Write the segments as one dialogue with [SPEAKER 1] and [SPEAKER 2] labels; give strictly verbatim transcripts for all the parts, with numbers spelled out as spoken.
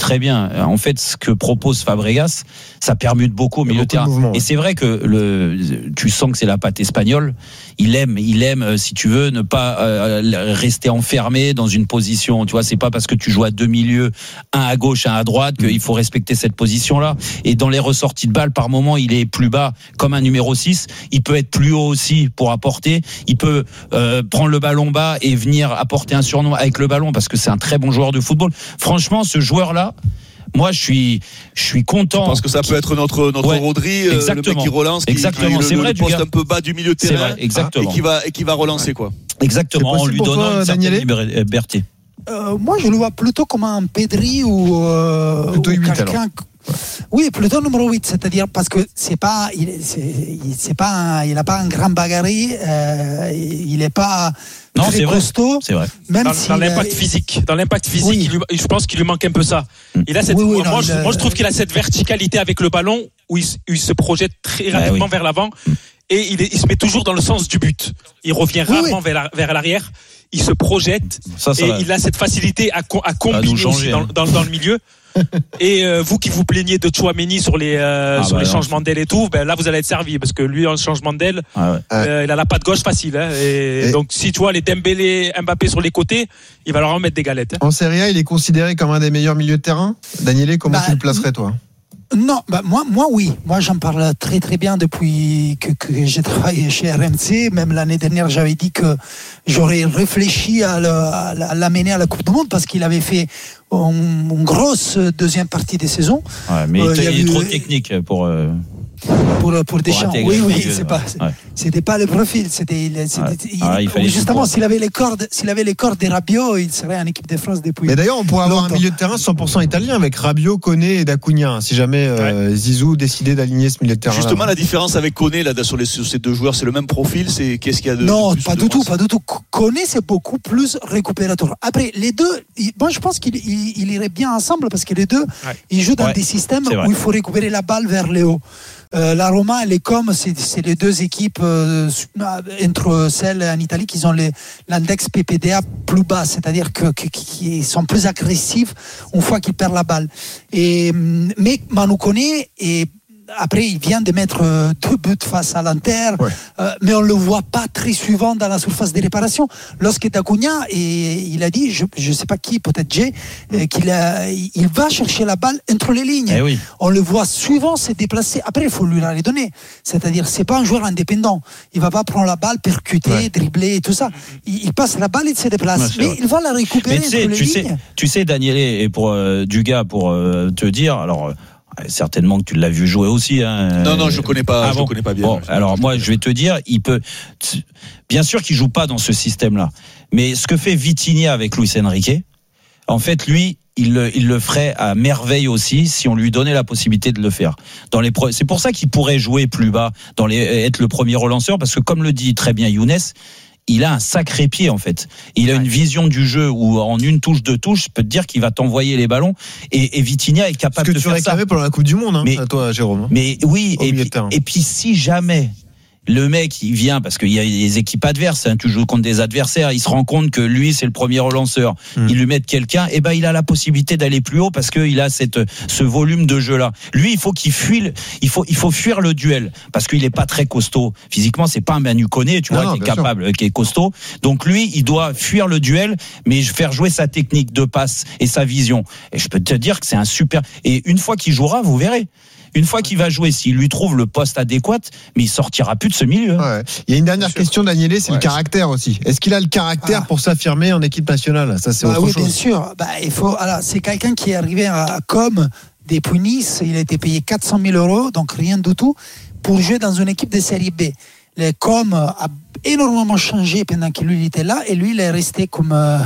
[SPEAKER 1] très bien. En fait, ce que propose Fabregas, ça permute beaucoup au milieu de terrain. Et c'est vrai que le, tu sens que c'est la patte espagnole. Il aime, il aime, si tu veux, ne pas euh, rester enfermé dans une position. Tu vois, c'est pas parce que tu joues à deux milieux, un à gauche, un à droite, qu'il faut respecter cette position-là. Et dans les ressorties de balles, par moment, il est plus bas, comme un numéro six. Il peut être plus haut aussi pour apporter. Il peut euh, prendre le ballon bas et venir apporter un surnom avec le ballon, parce que c'est un très bon joueur de football. Franchement, ce joueur-là, moi, je suis, je suis content.
[SPEAKER 2] Je pense que ça peut être notre notre ouais, Rodri, euh, le mec qui relance, qui,
[SPEAKER 1] exactement.
[SPEAKER 2] qui
[SPEAKER 1] c'est
[SPEAKER 2] le,
[SPEAKER 1] vrai,
[SPEAKER 2] le poste un peu bas du milieu de terrain,
[SPEAKER 1] vrai, exactement.
[SPEAKER 2] et qui va et qui va relancer ouais. quoi.
[SPEAKER 1] Exactement, en lui donnant toi, une certaine liberté.
[SPEAKER 3] Euh, moi, je le vois plutôt comme un Pedri ou, euh,
[SPEAKER 4] plutôt
[SPEAKER 3] ou
[SPEAKER 4] huit,
[SPEAKER 3] quelqu'un.
[SPEAKER 4] Alors.
[SPEAKER 3] Oui, plutôt numéro huit, c'est-à-dire parce que c'est pas, il, c'est, c'est pas, un, il n'a pas un grand bagarri, euh, il n'est pas
[SPEAKER 1] non,
[SPEAKER 3] très
[SPEAKER 1] c'est
[SPEAKER 3] costaud.
[SPEAKER 1] Vrai. C'est vrai.
[SPEAKER 5] Même dans, si dans l'impact a... physique, dans l'impact physique, oui. il lui, je pense qu'il lui manque un peu ça. Il a cette, oui, oui, moi, non, je, a... moi, je trouve qu'il a cette verticalité avec le ballon où il, il se projette très rapidement ah, oui. vers l'avant et il, est, il se met toujours dans le sens du but. Il revient rarement oui, oui. vers, la, vers l'arrière. Il se projette ça, ça et va. il a cette facilité à, à combiner changer, aussi hein. dans, dans, dans le milieu. Et euh, vous qui vous plaignez de Tchouaméni sur les euh, ah sur bah les non, changements d'aile et tout, ben là vous allez être servi parce que lui en changement d'aile, ah ouais. euh, il a la patte gauche facile. Hein, et, et donc si tu vois les Dembélé, Mbappé sur les côtés, il va leur en mettre des galettes. Hein.
[SPEAKER 4] En Serie A, il est considéré comme un des meilleurs milieux de terrain. Daniele, comment bah, tu le placerais toi?
[SPEAKER 3] Non, bah moi, moi oui. Moi, j'en parle très très bien depuis que, que j'ai travaillé chez R M C. Même l'année dernière, j'avais dit que j'aurais réfléchi à, le, à l'amener à la Coupe du Monde parce qu'il avait fait une, une grosse deuxième partie des saisons.
[SPEAKER 1] Ouais, mais euh, il, il est eu... trop technique pour. Euh...
[SPEAKER 3] Pour, pour Deschamps, pour oui, oui, c'est pas, c'est, ouais. c'était pas le profil. C'était, c'était ouais. il, ah, il justement, s'il avait les cordes, s'il avait les cordes des Rabiot, il serait en équipe de France depuis.
[SPEAKER 4] Mais d'ailleurs, on pourrait avoir longtemps. Un milieu de terrain cent pour cent italien avec Rabiot, Koné et D'Acunha. Si jamais euh, ouais. Zizou décidait d'aligner ce milieu de terrain.
[SPEAKER 2] Justement, la différence avec Koné là sur, les, sur ces deux joueurs, c'est le même profil. C'est qu'est-ce qu'il y a de
[SPEAKER 3] non,
[SPEAKER 2] de plus
[SPEAKER 3] pas
[SPEAKER 2] de
[SPEAKER 3] du
[SPEAKER 2] France.
[SPEAKER 3] tout, pas du tout. Koné, c'est beaucoup plus récupérateur. Après, les deux, moi, je pense qu'ils il, il irait bien ensemble parce que les deux, ouais. ils jouent dans ouais. des systèmes où il faut récupérer la balle vers le haut. Euh, la Roma et les Com, c'est, c'est les deux équipes euh, entre celles en Italie qui ont les, l'index P P D A plus bas, c'est-à-dire que, que, qui sont plus agressifs une fois qu'ils perdent la balle. Et, mais Manu Koné est après, il vient de mettre deux buts face à l'Inter, ouais. euh, mais on ne le voit pas très souvent dans la surface de réparation. Lorsque D'Acunha, et il a dit, je ne sais pas qui, peut-être Jay, euh, qu'il a, il va chercher la balle entre les lignes.
[SPEAKER 1] Eh oui.
[SPEAKER 3] On le voit souvent se déplacer. Après, il faut lui la donner. C'est-à-dire, c'est pas un joueur indépendant. Il va pas prendre la balle, percuter, ouais. dribbler et tout ça. Il, il passe la balle, il se déplace. Ouais, mais il va la récupérer
[SPEAKER 1] mais entre
[SPEAKER 3] les
[SPEAKER 1] tu
[SPEAKER 3] lignes.
[SPEAKER 1] Sais, tu sais, Daniele, et pour euh, Dugas, pour euh, te dire, alors. Certainement que tu l'as vu jouer aussi. Hein.
[SPEAKER 2] Non, non, je ne connais pas. Ah je bon. connais pas bien.
[SPEAKER 1] Bon, alors moi, je vais te dire, il peut. Bien sûr qu'il joue pas dans ce système-là, mais ce que fait Vitinha avec Luis Enrique, en fait, lui, il le, il le ferait à merveille aussi si on lui donnait la possibilité de le faire. Dans les, c'est pour ça qu'il pourrait jouer plus bas, dans les, être le premier relanceur, parce que comme le dit très bien Younes. Il a un sacré pied en fait. Il a une vision du jeu où en une touche, deux touches, je peux te dire qu'il va t'envoyer les ballons. Et, et Vitinha est capable de faire ça.
[SPEAKER 4] Ce que tu réclamais pendant la Coupe du Monde, hein, mais, à toi, Jérôme.
[SPEAKER 1] Mais oui, et puis, et puis si jamais le mec il vient parce qu'il y a des équipes adverses, hein, tu joues contre des adversaires, il se rend compte que lui c'est le premier relanceur. Mmh. Il lui met quelqu'un, et ben il a la possibilité d'aller plus haut parce qu'il a cette ce volume de jeu là. Lui il faut qu'il fuit, il faut il faut fuir le duel parce qu'il est pas très costaud physiquement. C'est pas un Manu Koné, tu vois, non, qui est capable, sûr. qui est costaud. Donc lui il doit fuir le duel, mais faire jouer sa technique de passe et sa vision. Et je peux te dire que c'est un super. Et une fois qu'il jouera, vous verrez. Une fois qu'il va jouer, s'il lui trouve le poste adéquat, mais il sortira plus de ce milieu.
[SPEAKER 4] Ouais. Il y a une dernière question, Daniele, c'est ouais. le caractère aussi. Est-ce qu'il a le caractère ah. pour s'affirmer en équipe nationale? Ça, c'est
[SPEAKER 3] bah
[SPEAKER 4] autre
[SPEAKER 3] oui,
[SPEAKER 4] chose.
[SPEAKER 3] Bien sûr. Bah, il faut. Alors, c'est quelqu'un qui est arrivé à Com depuis Nice. Il a été payé quatre cent mille euros, donc rien du tout, pour jouer dans une équipe de série B. Le Com a énormément changé pendant que lui était là, et lui il est resté comme euh,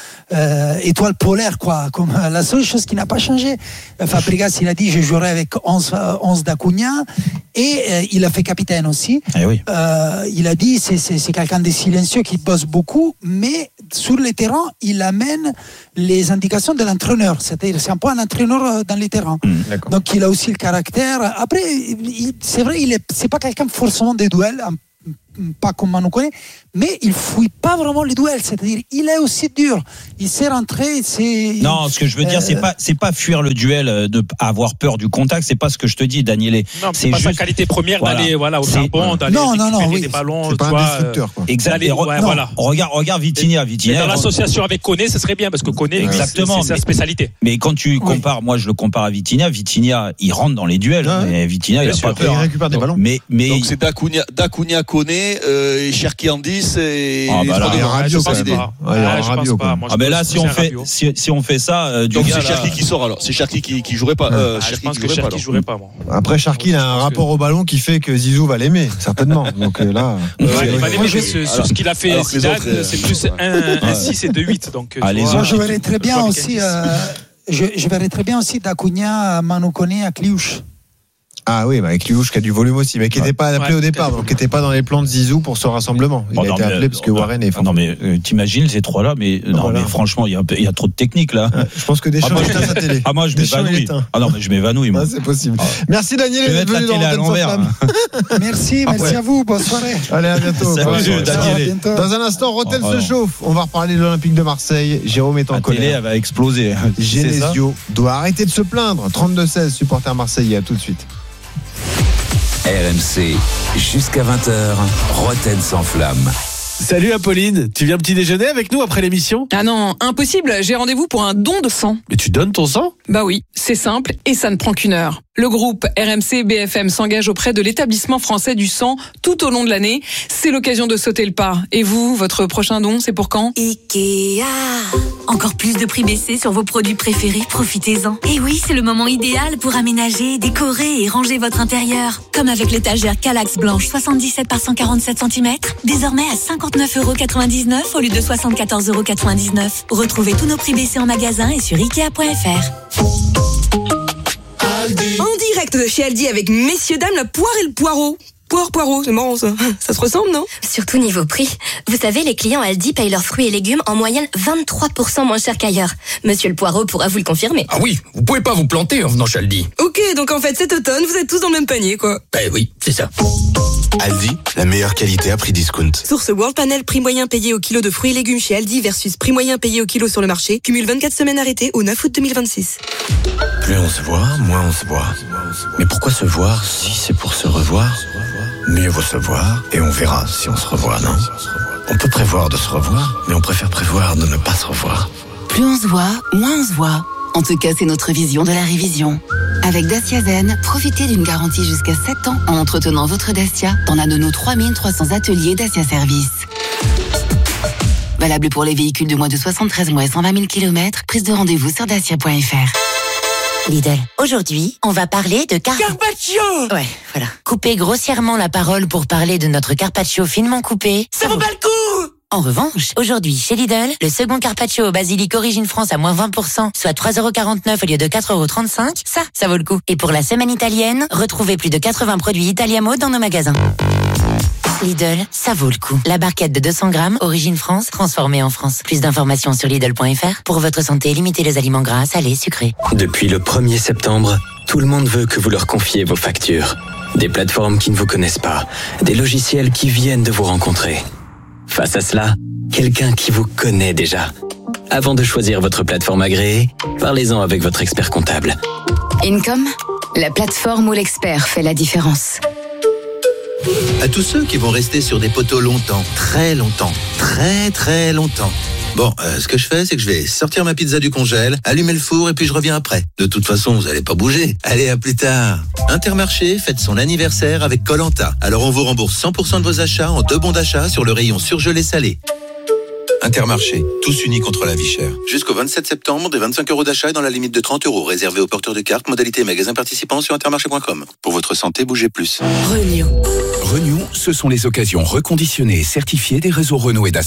[SPEAKER 3] euh, étoile polaire, quoi, comme euh, la seule chose qui n'a pas changé. Fabregas il a dit je jouerai avec onze, onze D'Acunha, et euh, il a fait capitaine aussi.
[SPEAKER 1] Eh oui.
[SPEAKER 3] euh, il a dit c'est, c'est, c'est quelqu'un de silencieux qui bosse beaucoup, mais sur le terrain il amène les indications de l'entraîneur, c'est-à-dire c'est un peu un entraîneur dans les terrains. Mmh, donc il a aussi le caractère. Après il, c'est vrai il est, c'est pas quelqu'un forcément des duels, pas comme Manu Koné, mais il fouille pas vraiment les duels. C'est-à-dire, il est aussi dur. Il sait rentrer. C'est...
[SPEAKER 1] Non, ce que je veux dire, euh... c'est pas, c'est pas fuir le duel, de avoir peur du contact. C'est pas ce que je te dis, Daniele.
[SPEAKER 5] Non, c'est, c'est pas juste... sa qualité première voilà. d'aller, voilà, au charbon, d'aller
[SPEAKER 3] non, non, non, oui.
[SPEAKER 5] des ballons.
[SPEAKER 4] C'est pas un destructeur, quoi.
[SPEAKER 1] Exactement. Ouais, voilà. Regarde, regarde Vitinha, Vitinha.
[SPEAKER 5] Dans l'association avec Koné, ce serait bien parce que Koné, exactement, c'est sa spécialité.
[SPEAKER 1] Mais quand tu compares, moi, je le compare à Vitinha. Vitinha, il rentre dans les duels. Mais Vitinha, il a pas peur.
[SPEAKER 4] Il récupère des ballons.
[SPEAKER 1] Mais, mais.
[SPEAKER 2] Donc c'est Dacunia, Dacunia, Koné, et Cherki en dix et.
[SPEAKER 4] Ah, bah là, il y a Rabiot,
[SPEAKER 5] je pense pas.
[SPEAKER 4] Je pense
[SPEAKER 5] pas.
[SPEAKER 1] Ah, mais là, si on fait, si on fait ça, du
[SPEAKER 2] donc
[SPEAKER 1] gars.
[SPEAKER 2] c'est Cherki qui sort alors. C'est Cherki qui, qui jouerait pas. Euh,
[SPEAKER 5] ah, je pense que Cherki jouerait pas. Moi.
[SPEAKER 4] Après, Cherki il a un rapport au ballon qui fait que Zizou va l'aimer, certainement. Donc là.
[SPEAKER 5] Ouais, il va l'aimer sur, sur ce qu'il a fait Zidane, c'est plus un six et deux huit. Donc.
[SPEAKER 3] Moi, je verrais très bien aussi. Je verrais très bien aussi Dacunia, Manu Koné à Kliouche.
[SPEAKER 4] Ah oui, bah avec Kliouche qui a du volume aussi, mais qui n'était pas appelé ouais, au départ, donc qui n'était pas dans les plans de Zizou pour ce rassemblement. Il oh, a non, été appelé mais, parce que non, Warren est fort.
[SPEAKER 1] Non mais euh, t'imagines ces trois-là, mais non, non voilà. mais franchement, il y a, il y a trop de technique là.
[SPEAKER 4] Ouais, je pense que Deschamps ah, éteint sa télé.
[SPEAKER 1] Ah moi je m'évanouis. Ah non mais je m'évanouis. Moi.
[SPEAKER 4] Ah, c'est possible. Ah. Merci Daniel d'être venu dans l'antenne sans flamme.
[SPEAKER 3] Merci, merci ouais. à vous. Bonne soirée.
[SPEAKER 4] Allez à bientôt.
[SPEAKER 1] Salut Daniel.
[SPEAKER 4] Dans un instant, Rotel se chauffe. On va reparler de l'Olympique de Marseille. Jérôme est en colère. La télé
[SPEAKER 1] elle va exploser.
[SPEAKER 4] Genesio doit arrêter de se plaindre. trente-deux seize supporter marseillais. À tout de suite.
[SPEAKER 6] R M C, jusqu'à vingt heures, Roten sans flamme.
[SPEAKER 7] Salut Apolline, tu viens petit déjeuner avec nous après l'émission ?
[SPEAKER 8] Ah non, impossible, j'ai rendez-vous pour un don de sang.
[SPEAKER 7] Mais tu donnes ton sang ?
[SPEAKER 8] Bah oui, c'est simple et ça ne prend qu'une heure. Le groupe R M C B F M s'engage auprès de l'établissement français du sang tout au long de l'année. C'est l'occasion de sauter le pas. Et vous, votre prochain don, c'est pour quand ?
[SPEAKER 9] Ikea. Encore plus de prix baissés sur vos produits préférés, profitez-en. Et oui, c'est le moment idéal pour aménager, décorer et ranger votre intérieur. Comme avec l'étagère Kallax blanche soixante-dix-sept par cent quarante-sept centimètres, désormais à cinquante-neuf euros quatre-vingt-dix-neuf au lieu de soixante-quatorze euros quatre-vingt-dix-neuf. Retrouvez tous nos prix baissés en magasin et sur ikea point f r.
[SPEAKER 8] En direct de chez Aldi avec messieurs dames la poire et le poireau. Poire, poireau, c'est marrant ça. Ça se ressemble, non ?
[SPEAKER 9] Surtout niveau prix. Vous savez, les clients Aldi payent leurs fruits et légumes en moyenne vingt-trois pour cent moins cher qu'ailleurs. Monsieur le poireau pourra vous le confirmer.
[SPEAKER 10] Ah oui, vous pouvez pas vous planter en venant chez Aldi.
[SPEAKER 8] Ok, donc en fait cet automne, vous êtes tous dans le même panier, quoi.
[SPEAKER 10] Ben oui, c'est ça.
[SPEAKER 11] Aldi, la meilleure qualité à prix discount.
[SPEAKER 8] Source World Panel, prix moyen payé au kilo de fruits et légumes chez Aldi versus prix moyen payé au kilo sur le marché. Cumule vingt-quatre semaines arrêtées au neuf août deux mille vingt-six.
[SPEAKER 11] Plus on se voit, moins on se voit. Mais pourquoi se voir si c'est pour se revoir ? Mieux vaut se voir et on verra si on se revoit, non ? On peut prévoir de se revoir, mais on préfère prévoir de ne pas se revoir.
[SPEAKER 12] Plus on se voit, moins on se voit. En tout cas, c'est notre vision de la révision. Avec Dacia Zen, profitez d'une garantie jusqu'à sept ans en entretenant votre Dacia dans l'un de nos trois mille trois cents ateliers Dacia Service. Valable pour les véhicules de moins de soixante-treize mois et cent vingt mille kilomètres. Prise de rendez-vous sur dacia point f r.
[SPEAKER 13] Lidl. Aujourd'hui, on va parler de car...
[SPEAKER 8] Carpaccio.
[SPEAKER 13] Ouais, voilà. Couper grossièrement la parole pour parler de notre carpaccio finement coupé.
[SPEAKER 8] Ça vaut pas le coup.
[SPEAKER 13] En revanche, aujourd'hui, chez Lidl, le second carpaccio au basilic origine France à moins vingt pour cent, soit trois euros quarante-neuf au lieu de quatre euros trente-cinq, ça, ça vaut le coup. Et pour la semaine italienne, retrouvez plus de quatre-vingts produits Italiamo dans nos magasins. Lidl, ça vaut le coup. La barquette de deux cents grammes, origine France, transformée en France. Plus d'informations sur Lidl point f r. Pour votre santé, limitez les aliments gras, salés, sucrés.
[SPEAKER 14] Depuis le premier septembre, tout le monde veut que vous leur confiez vos factures. Des plateformes qui ne vous connaissent pas, des logiciels qui viennent de vous rencontrer. Face à cela, quelqu'un qui vous connaît déjà. Avant de choisir votre plateforme agréée, parlez-en avec votre expert comptable.
[SPEAKER 12] Income, la plateforme où l'expert fait la différence.
[SPEAKER 15] À tous ceux qui vont rester sur des poteaux longtemps, très longtemps, très très longtemps. Bon, euh, ce que je fais, c'est que je vais sortir ma pizza du congèle, allumer le four et puis je reviens après. De toute façon, vous allez pas bouger. Allez, à plus tard. Intermarché fête son anniversaire avec Koh-Lanta. Alors on vous rembourse cent pour cent de vos achats en deux bons d'achat sur le rayon surgelé salé. Intermarché, tous unis contre la vie chère. Jusqu'au vingt-sept septembre, des vingt-cinq euros d'achat dans la limite de trente euros, réservé aux porteurs de cartes, modalité magasin participant sur intermarché point com. Pour votre santé, bougez plus.
[SPEAKER 12] Renew.
[SPEAKER 6] Renew, ce sont les occasions reconditionnées et certifiées des réseaux Renault et Dacia.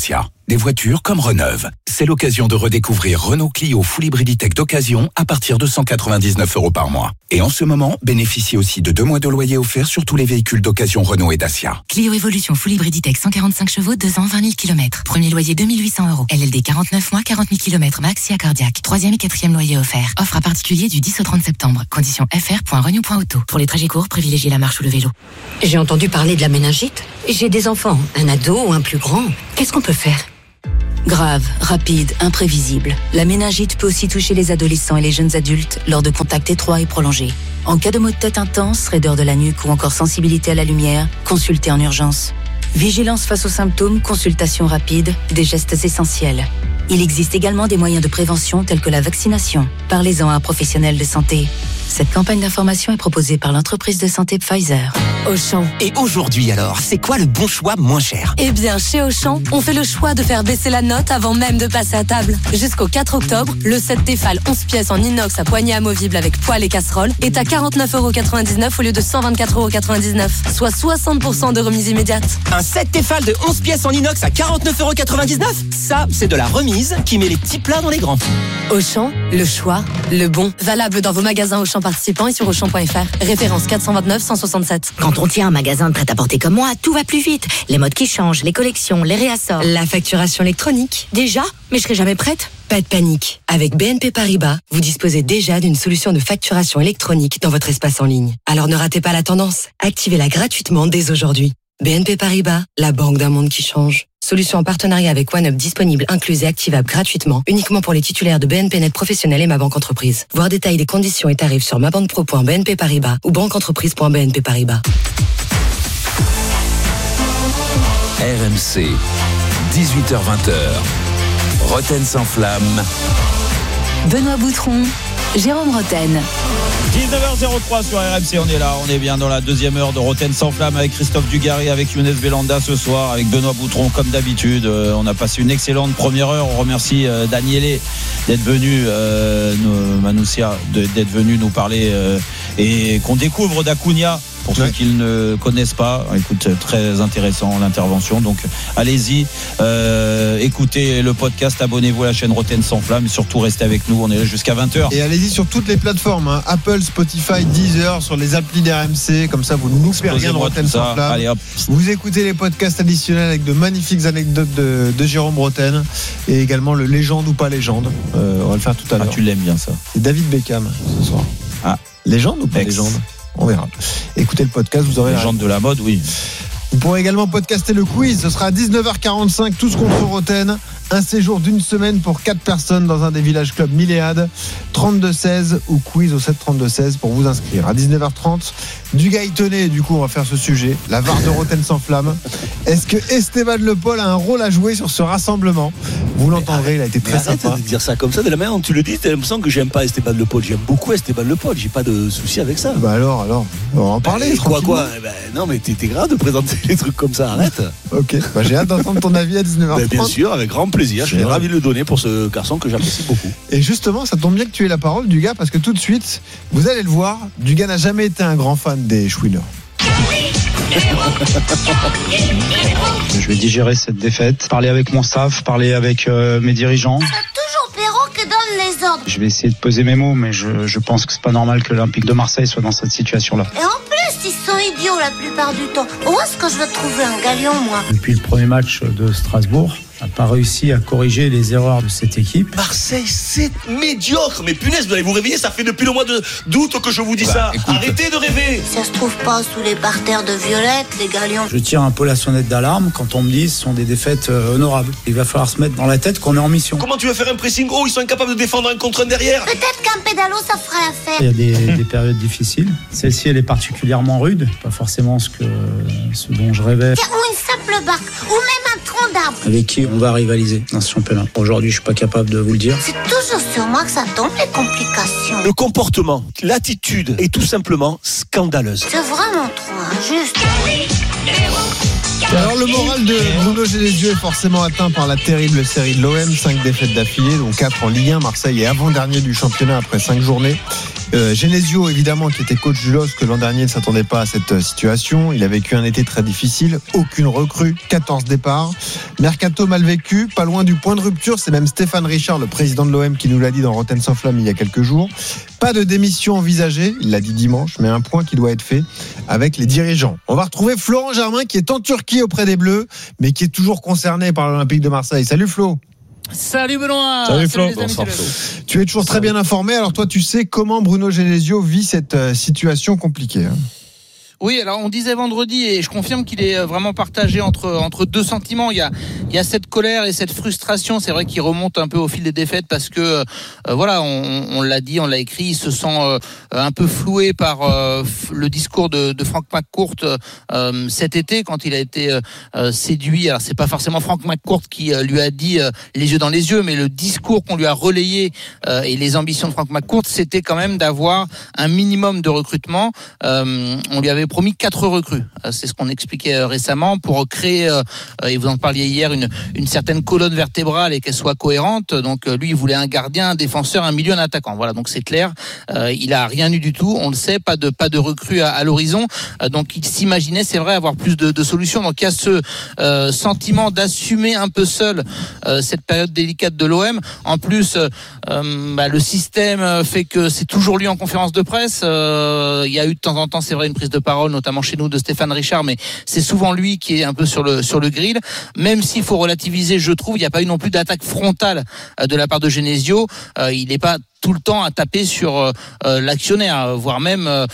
[SPEAKER 16] des voitures comme Reneuve. C'est l'occasion de redécouvrir Renault Clio Full Hybriditech d'occasion à partir de cent quatre-vingt-dix-neuf euros par mois. Et en ce moment, bénéficiez aussi de deux mois de loyer offerts sur tous les véhicules d'occasion Renault et Dacia.
[SPEAKER 12] Clio Evolution Full Hybriditech cent quarante-cinq chevaux, deux ans, vingt mille kilomètres. Premier loyer deux mille huit cents euros. L L D quarante-neuf mois, quarante mille kilomètres max et accordiaque. Troisième et quatrième loyer offert. Offre à particulier du dix au trente septembre. Conditions f r point renew point auto. Pour les trajets courts, privilégiez la marche ou le vélo.
[SPEAKER 17] J'ai entendu parler de la méningite. J'ai des enfants, un ado ou un plus grand. Qu'est-ce qu'on peut faire ?
[SPEAKER 12] Grave, rapide, imprévisible. La méningite peut aussi toucher les adolescents et les jeunes adultes lors de contacts étroits et prolongés. En cas de maux de tête intense, raideur de la nuque ou encore sensibilité à la lumière, consultez en urgence. Vigilance face aux symptômes, consultation rapide, des gestes essentiels. Il existe également des moyens de prévention tels que la vaccination. Parlez-en à un professionnel de santé. Cette campagne d'information est proposée par l'entreprise de santé Pfizer.
[SPEAKER 18] Auchan. Et aujourd'hui alors, c'est quoi le bon choix moins cher ?
[SPEAKER 19] Eh bien, chez Auchan, on fait le choix de faire baisser la note avant même de passer à table. Jusqu'au quatre octobre, le set Tefal onze pièces en inox à poignée amovible avec poêle et casserole est à quarante-neuf euros quatre-vingt-dix-neuf au lieu de cent vingt-quatre euros quatre-vingt-dix-neuf, soit soixante pour cent de remise immédiate.
[SPEAKER 18] Un set Tefal de onze pièces en inox à quarante-neuf euros quatre-vingt-dix-neuf ? Ça, c'est de la remise qui met les petits plats dans les grands.
[SPEAKER 19] Auchan, le choix, le bon. Valable dans vos magasins Auchan participants et sur auchan point f r. Référence quatre cent vingt-neuf cent soixante-sept.
[SPEAKER 17] Quand on tient un magasin de prêt-à-porter comme moi, tout va plus vite. Les modes qui changent, les collections, les réassorts.
[SPEAKER 19] La facturation électronique.
[SPEAKER 17] Déjà ? Mais je serai jamais prête ?
[SPEAKER 19] Pas de panique. Avec B N P Paribas, vous disposez déjà d'une solution de facturation électronique dans votre espace en ligne. Alors ne ratez pas la tendance. Activez-la gratuitement dès aujourd'hui. B N P Paribas, la banque d'un monde qui change. Solution en partenariat avec OneUp disponible, incluse et activable gratuitement, uniquement pour les titulaires de B N P Net Professionnel et Ma Banque Entreprise. Voir détails des conditions et tarifs sur mabanpro point b n p paribas ou banqueentreprise point b n p paribas.
[SPEAKER 6] R M C, dix-huit heures vingt. Roten sans flamme.
[SPEAKER 12] Benoît Boutron, Jérôme Roten.
[SPEAKER 1] dix-neuf heures zéro trois sur R M C, on est là, on est bien dans la deuxième heure de Roten sans flamme avec Christophe Dugarry, avec Younes Belanda ce soir, avec Benoît Boutron comme d'habitude. Euh, on a passé une excellente première heure. On remercie euh, Daniele d'être venu, euh, nous, Manoussia, de, d'être venu nous parler euh, et qu'on découvre d'Acuna. Pour ouais. ceux qui ne connaissent pas, écoute, très intéressant l'intervention. Donc allez-y, euh, écoutez le podcast, abonnez-vous à la chaîne Roten sans flamme et surtout restez avec nous, on est là jusqu'à vingt heures.
[SPEAKER 4] Et allez-y sur toutes les plateformes, hein. Apple, Spotify, Deezer, sur les applis d'R M C, comme ça vous ne loupez rien de Roten sans flamme. Allez, hop. Vous écoutez les podcasts additionnels avec de magnifiques anecdotes de, de Jérôme Roten et également le légende ou pas légende. Euh, on va le faire tout à l'heure.
[SPEAKER 1] Ah, tu l'aimes bien ça.
[SPEAKER 4] C'est David Beckham ce soir.
[SPEAKER 1] Ah,
[SPEAKER 4] légende ou pas Ex. légende? On verra. Écoutez le podcast, vous aurez
[SPEAKER 1] la légende de la mode, oui.
[SPEAKER 4] Vous pourrez également podcaster le quiz. Ce sera à dix-neuf heures quarante-cinq, tous contre Roten. Un séjour d'une semaine pour quatre personnes dans un des villages clubs Milléade. trente-deux seize ou quiz au sept trente-deux seize pour vous inscrire. À dix-neuf heures trente, du Gaëtonnet, du coup, on va faire ce sujet. La V A R de Roten sans flamme. Est-ce que Esteban Le Paul a un rôle à jouer sur ce rassemblement? Vous l'entendrez, il a été très
[SPEAKER 2] arrête
[SPEAKER 4] sympa.
[SPEAKER 2] de dire ça comme ça, de la manière dont tu le dis, t'as l'impression que j'aime pas Esteban Le Paul. J'aime beaucoup Esteban Le Paul. J'ai pas de souci avec ça.
[SPEAKER 4] Bah alors, alors, on va en parler.
[SPEAKER 2] Bah, quoi, quoi bah, non, mais t'es, t'es grave de présenter des trucs comme ça. Arrête.
[SPEAKER 4] Ok. Bah, j'ai hâte d'entendre ton avis à dix-neuf heures trente.
[SPEAKER 2] Bah, bien sûr, avec grand plaisir. Je suis ravi de le donner pour ce garçon que j'apprécie beaucoup.
[SPEAKER 4] Et justement, ça tombe bien que tu aies la parole du gars parce que tout de suite, vous allez le voir, du gars n'a jamais été un grand fan des Chouineurs.
[SPEAKER 20] Je vais digérer cette défaite, parler avec mon staff, parler avec euh, mes dirigeants.
[SPEAKER 21] C'est toujours Perrault qui donne les ordres.
[SPEAKER 20] Je vais essayer de peser mes mots, mais je, je pense que c'est pas normal que l'Olympique de Marseille soit dans cette situation-là.
[SPEAKER 21] Et en plus, ils sont idiots la plupart du temps. Où est-ce que je vais trouver un galion, moi?
[SPEAKER 20] Depuis le premier match de Strasbourg, n'a pas réussi à corriger les erreurs de cette équipe.
[SPEAKER 2] Marseille, c'est médiocre. Mais punaise, vous allez vous réveiller, ça fait depuis le mois de, d'août que je vous dis bah, ça. Écoute, arrêtez de rêver.
[SPEAKER 21] Ça se trouve pas sous les parterres de violettes, les galions.
[SPEAKER 20] Je tire un peu la sonnette d'alarme quand on me dit que ce sont des défaites euh, honorables. Il va falloir se mettre dans la tête qu'on est en mission.
[SPEAKER 2] Comment tu vas faire un pressing haut? Ils sont incapables de défendre un contre un derrière.
[SPEAKER 21] Peut-être qu'un pédalo, ça ferait l'affaire.
[SPEAKER 20] Il y a des, des périodes difficiles. Celle-ci, elle est particulièrement rude. Pas forcément ce, que, ce dont je rêvais.
[SPEAKER 21] Tiens, ou une simple barque, ou même un tronc d'arbre.
[SPEAKER 20] Avec qui on va rivaliser dans ce championnat. Aujourd'hui, je suis pas capable de vous le dire.
[SPEAKER 21] C'est toujours sur moi que ça tombe, les complications.
[SPEAKER 2] Le comportement, l'attitude est tout simplement scandaleuse.
[SPEAKER 21] C'est vraiment trop injuste.
[SPEAKER 4] Alors le moral de Bruno Genesio est forcément atteint par la terrible série de l'O M, cinq défaites d'affilée, dont quatre en Ligue un. Marseille est avant-dernier du championnat après cinq journées. Euh, Genesio, évidemment, qui était coach du L O S C, que l'an dernier ne s'attendait pas à cette situation. Il a vécu un été très difficile. Aucune recrue, quatorze départs. Mercato mal vécu, pas loin du point de rupture. C'est même Stéphane Richard, le président de l'O M, qui nous l'a dit dans Rotten sans flamme il y a quelques jours. Pas de démission envisagée, il l'a dit dimanche, mais un point qui doit être fait avec les dirigeants. On va retrouver Florent Germain, qui est en Turquie auprès des Bleus, mais qui est toujours concerné par l'Olympique de Marseille. Salut Flo.
[SPEAKER 5] Salut Benoît.
[SPEAKER 4] Salut Flo. Bonsoir Flo. Tu es toujours très bien informé. Alors toi, tu sais comment Bruno Genesio vit cette situation compliquée, hein.
[SPEAKER 5] Oui, alors on disait vendredi, et je confirme qu'il est vraiment partagé entre entre deux sentiments. Il y a il y a cette colère et cette frustration. C'est vrai qu'il remonte un peu au fil des défaites parce que euh, voilà, on, on l'a dit, on l'a écrit. Il se sent euh, un peu floué par euh, le discours de, de Frank McCourt euh, cet été quand il a été euh, séduit. Alors c'est pas forcément Frank McCourt qui euh, lui a dit euh, les yeux dans les yeux, mais le discours qu'on lui a relayé euh, et les ambitions de Frank McCourt, c'était quand même d'avoir un minimum de recrutement. Euh, on lui avait promis quatre recrues. C'est ce qu'on expliquait récemment pour créer, euh, et vous en parliez hier, une, une certaine colonne vertébrale et qu'elle soit cohérente. Donc lui, il voulait un gardien, un défenseur, un milieu, un attaquant. Voilà, donc c'est clair. Euh, il a rien eu du tout. On le sait, pas de pas de recrues à, à l'horizon. Euh, donc il s'imaginait, c'est vrai, avoir plus de, de solutions. Donc il y a ce euh, sentiment d'assumer un peu seul euh, cette période délicate de l'O M. En plus, euh, bah, le système fait que c'est toujours lui en conférence de presse. Euh, il y a eu de temps en temps, c'est vrai, une prise de parole, notamment chez nous, de Stéphane Richard, mais c'est souvent lui qui est un peu sur le sur le grill. Même s'il faut relativiser, je trouve, il n'y a pas eu non plus d'attaque frontale de la part de Genesio. Euh, il n'est pas tout le temps à taper sur euh, l'actionnaire, voire même euh,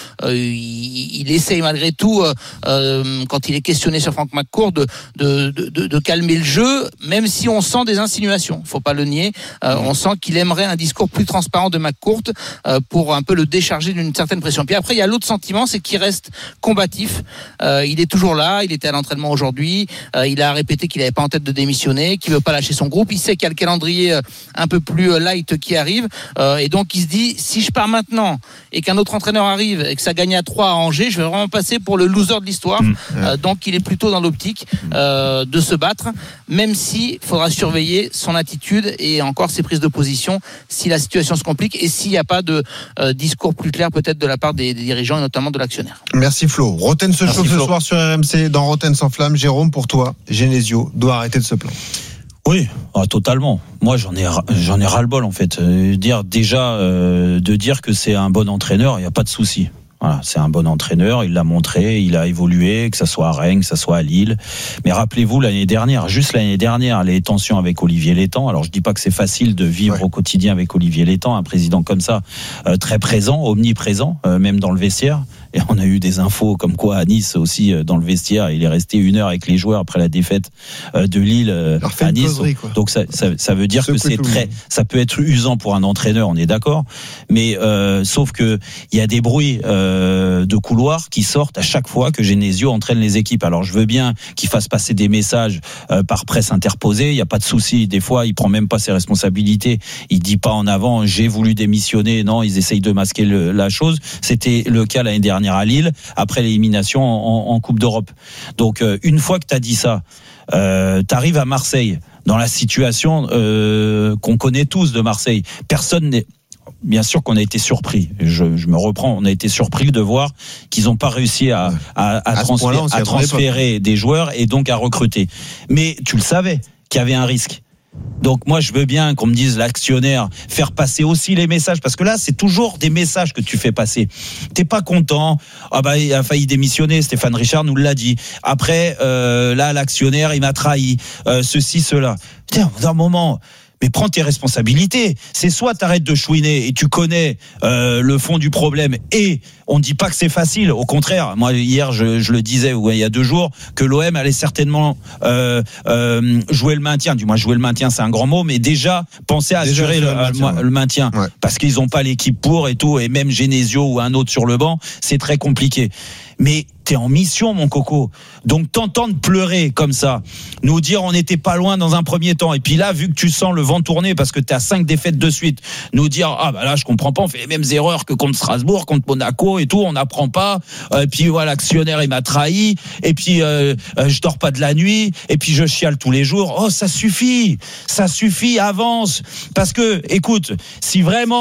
[SPEAKER 5] il, il essaye malgré tout, euh, quand il est questionné sur Frank McCourt, de, de, de, de calmer le jeu, même si on sent des insinuations, faut pas le nier. Euh, on sent qu'il aimerait un discours plus transparent de McCourt euh, pour un peu le décharger d'une certaine pression. Puis après, il y a l'autre sentiment, c'est qu'il reste combatif. Euh, il est toujours là, il était à l'entraînement aujourd'hui, euh, il a répété qu'il n'avait pas en tête de démissionner, qu'il veut pas lâcher son groupe, il sait qu'il y a le calendrier un peu plus light qui arrive, euh, et donc il se dit, si je pars maintenant et qu'un autre entraîneur arrive et que ça gagne à trois à Angers, je vais vraiment passer pour le loser de l'histoire. Mmh. Euh, donc il est plutôt dans l'optique euh, de se battre, même s'il faudra surveiller son attitude et encore ses prises de position si la situation se complique et s'il n'y a pas de euh, discours plus clair peut-être de la part des, des dirigeants et notamment de l'actionnaire.
[SPEAKER 4] Merci Flo. Roten se chauffe ce soir sur R M C dans Roten sans flamme. Jérôme, pour toi, Genesio doit arrêter de se plaindre.
[SPEAKER 1] Oui, ah, totalement. Moi, j'en ai, j'en ai ras-le-bol en fait. Euh, dire déjà, euh, de dire que c'est un bon entraîneur, il n'y a pas de souci. Voilà, c'est un bon entraîneur, il l'a montré, il a évolué, que ça soit à Rennes, que ça soit à Lille. Mais rappelez-vous l'année dernière, juste l'année dernière, les tensions avec Olivier Létang. Alors je dis pas que c'est facile de vivre ouais. au quotidien avec Olivier Létang, un président comme ça, euh, très présent, omniprésent, euh, même dans le vestiaire. Et on a eu des infos comme quoi à Nice aussi, dans le vestiaire, il est resté une heure avec les joueurs après la défaite de Lille à Nice. Poserie, donc ça, ça, ça veut dire ça que c'est très, ça peut être usant pour un entraîneur, on est d'accord. Mais euh, sauf que il y a des bruits euh, de couloir qui sortent à chaque fois que Genesio entraîne les équipes. Alors je veux bien qu'il fasse passer des messages euh, par presse interposée, il y a pas de souci. Des fois, il prend même pas ses responsabilités. Il dit pas en avant, j'ai voulu démissionner. Non, ils essayent de masquer le, la chose. C'était le cas l'année dernière à Lille, après l'élimination en, en Coupe d'Europe. Donc euh, une fois que tu as dit ça, euh, tu arrives à Marseille, dans la situation euh, qu'on connaît tous de Marseille. Personne n'est... Bien sûr qu'on a été surpris, je, je me reprends, on a été surpris de voir qu'ils n'ont pas réussi à, à, à, à transférer, à transférer des joueurs et donc à recruter. Mais tu le savais qu'il y avait un risque. Donc moi je veux bien qu'on me dise l'actionnaire, faire passer aussi les messages, parce que là c'est toujours des messages que tu fais passer. T'es pas content, ah bah il a failli démissionner, Stéphane Richard nous l'a dit. Après euh, là l'actionnaire il m'a trahi, euh, ceci cela. Putain, d'un moment. Mais prends tes responsabilités. C'est soit t'arrêtes de chouiner et tu connais euh, le fond du problème. Et on ne dit pas que c'est facile. Au contraire, moi hier je, je le disais, ouais, il y a deux jours, que l'O M allait certainement euh, euh, jouer le maintien. Du moins jouer le maintien, c'est un grand mot, mais déjà penser à déjà assurer le, le maintien, ouais. le maintien ouais. parce qu'ils n'ont pas l'équipe pour et tout. Et même Genesio ou un autre sur le banc, c'est très compliqué. Mais t'es en mission, mon coco. Donc t'entendre pleurer comme ça, nous dire on n'était pas loin dans un premier temps, et puis là, vu que tu sens le vent tourner parce que t'as cinq défaites de suite, nous dire ah bah là je comprends pas, on fait les mêmes erreurs que contre Strasbourg, contre Monaco et tout, on n'apprend pas. Et puis voilà, l'actionnaire il m'a trahi, et puis euh, je dors pas de la nuit, et puis je chiale tous les jours. Oh ça suffit, ça suffit, avance. Parce que écoute, si vraiment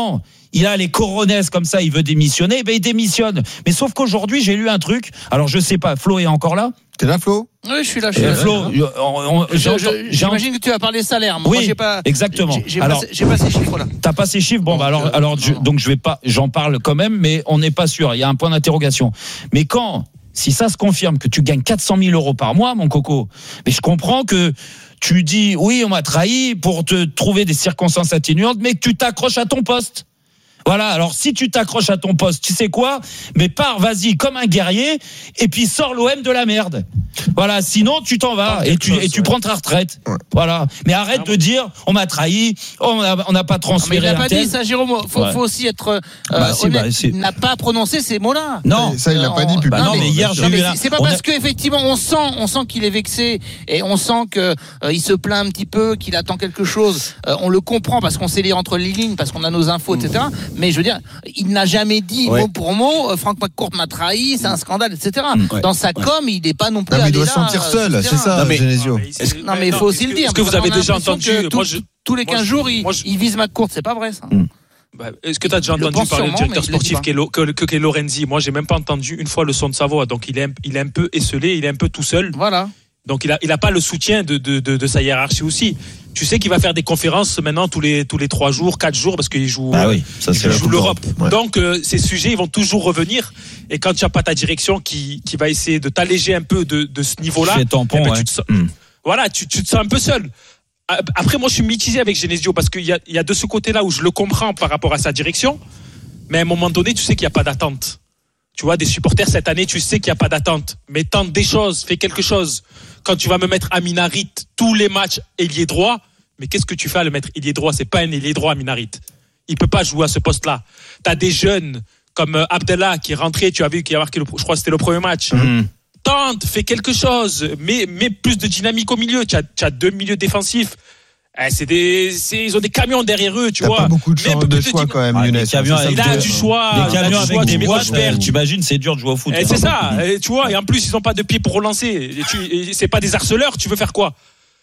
[SPEAKER 1] il a les coronets comme ça, il veut démissionner, ben il démissionne. Mais sauf qu'aujourd'hui, j'ai lu un truc. Alors je sais pas, Flo est encore là ?
[SPEAKER 4] T'es là, Flo ?
[SPEAKER 5] Oui, je suis là. Je suis là.
[SPEAKER 1] Flo, on, on,
[SPEAKER 5] je, je, j'imagine que tu vas parler salaire.
[SPEAKER 1] Moi,
[SPEAKER 5] oui, j'ai pas,
[SPEAKER 1] exactement.
[SPEAKER 5] J'ai, j'ai,
[SPEAKER 1] alors,
[SPEAKER 5] pas, j'ai pas ces chiffres-là.
[SPEAKER 1] T'as pas ces chiffres ? Bon, bah alors, alors, je, donc je vais pas. J'en parle quand même, mais on n'est pas sûr. Il y a un point d'interrogation. Mais quand, si ça se confirme que tu gagnes quatre cent mille euros par mois, mon coco, mais je comprends que tu dis oui, on m'a trahi pour te trouver des circonstances atténuantes, mais que tu t'accroches à ton poste. Voilà, alors si tu t'accroches à ton poste, tu sais quoi ? Mais pars, vas-y, comme un guerrier, et puis sors l'O M de la merde. Voilà, sinon tu t'en vas et tu, chose, et tu ouais. prends ta retraite. Ouais. Voilà, mais arrête ah, de dire on m'a trahi, on n'a on a pas transféré.
[SPEAKER 5] Non, mais il n'a pas dit ça, Jérôme. Faut, ouais. faut aussi être euh, bah, honnête. Bah, il n'a pas prononcé ces mots-là.
[SPEAKER 1] Non,
[SPEAKER 4] ça il l'a pas dit publiquement.
[SPEAKER 1] Bah non, mais hier j'ai eu.
[SPEAKER 5] C'est pas parce a... qu'effectivement on sent, on sent qu'il est vexé et on sent que euh, il se plaint un petit peu, qu'il attend quelque chose. Euh, on le comprend parce qu'on sait lire entre les lignes, parce qu'on a nos infos, mmh. et cetera. Mais je veux dire, il n'a jamais dit ouais. mot pour mot. Franck McCourt m'a trahi, c'est un scandale, et cetera. Ouais. Dans sa ouais. com, il n'est pas non plus.
[SPEAKER 4] Non, mais il doit
[SPEAKER 5] se
[SPEAKER 4] sentir seul, c'est ça, Genesio.
[SPEAKER 5] Non, mais il faut aussi le dire.
[SPEAKER 3] Est-ce que vous avez déjà entendu
[SPEAKER 5] tous les quinze jours, il vise McCourt, c'est pas vrai ça.
[SPEAKER 3] Bah, est-ce que tu as déjà entendu parler du directeur sportif qui est, que, que, que est Lorenzi ? Moi, j'ai même pas entendu une fois le son de sa voix. Donc, il est, il est un peu esselé, il est un peu tout seul.
[SPEAKER 5] Voilà.
[SPEAKER 3] Donc, il a, il a pas le soutien de, de, de, de sa hiérarchie aussi. Tu sais qu'il va faire des conférences maintenant tous les, tous les trois jours, quatre jours, parce qu'il joue,
[SPEAKER 1] ah oui, ça,
[SPEAKER 3] il joue l'Europe. Ouais. Donc, euh, ces sujets, ils vont toujours revenir. Et quand tu n'as pas ta direction qui, qui va essayer de t'alléger un peu de, de ce niveau-là,
[SPEAKER 1] tampon,
[SPEAKER 3] eh ben,
[SPEAKER 1] ouais.
[SPEAKER 3] tu te sens, mmh. voilà, tu, tu te sens un peu seul. Après, moi, je suis mitigé avec Genesio parce qu'il y a, il y a de ce côté-là où je le comprends par rapport à sa direction, mais à un moment donné, tu sais qu'il n'y a pas d'attente. Tu vois, des supporters cette année, tu sais qu'il n'y a pas d'attente. Mais tente des choses, fais quelque chose. Quand tu vas me mettre Amin Harit tous les matchs ailier droit, mais qu'est-ce que tu fais à le mettre ailier droit ? C'est pas un ailier droit, Amin Harit. Il peut pas jouer à ce poste-là. T'as des jeunes comme Abdallah qui est rentré, tu as vu, qui a marqué, le, je crois que c'était le premier match. Mmh. Tente, fais quelque chose, mets, mets plus de dynamique au milieu. Tu as, tu as deux milieux défensifs. Eh, c'est des, c'est, ils ont des camions derrière eux, tu
[SPEAKER 4] T'as
[SPEAKER 3] vois.
[SPEAKER 4] Pas beaucoup de, choix, de choix quand même,
[SPEAKER 1] ah,
[SPEAKER 4] Younes.
[SPEAKER 1] Camions,
[SPEAKER 3] il a du choix.
[SPEAKER 1] Des camions avec des boîtes,
[SPEAKER 3] boîtes,
[SPEAKER 1] tu imagines, c'est dur de jouer au foot.
[SPEAKER 3] Eh, c'est ça, et, tu vois. Et en plus, ils ont pas de pied pour relancer. Et tu, et c'est pas des harceleurs. Tu veux faire quoi ?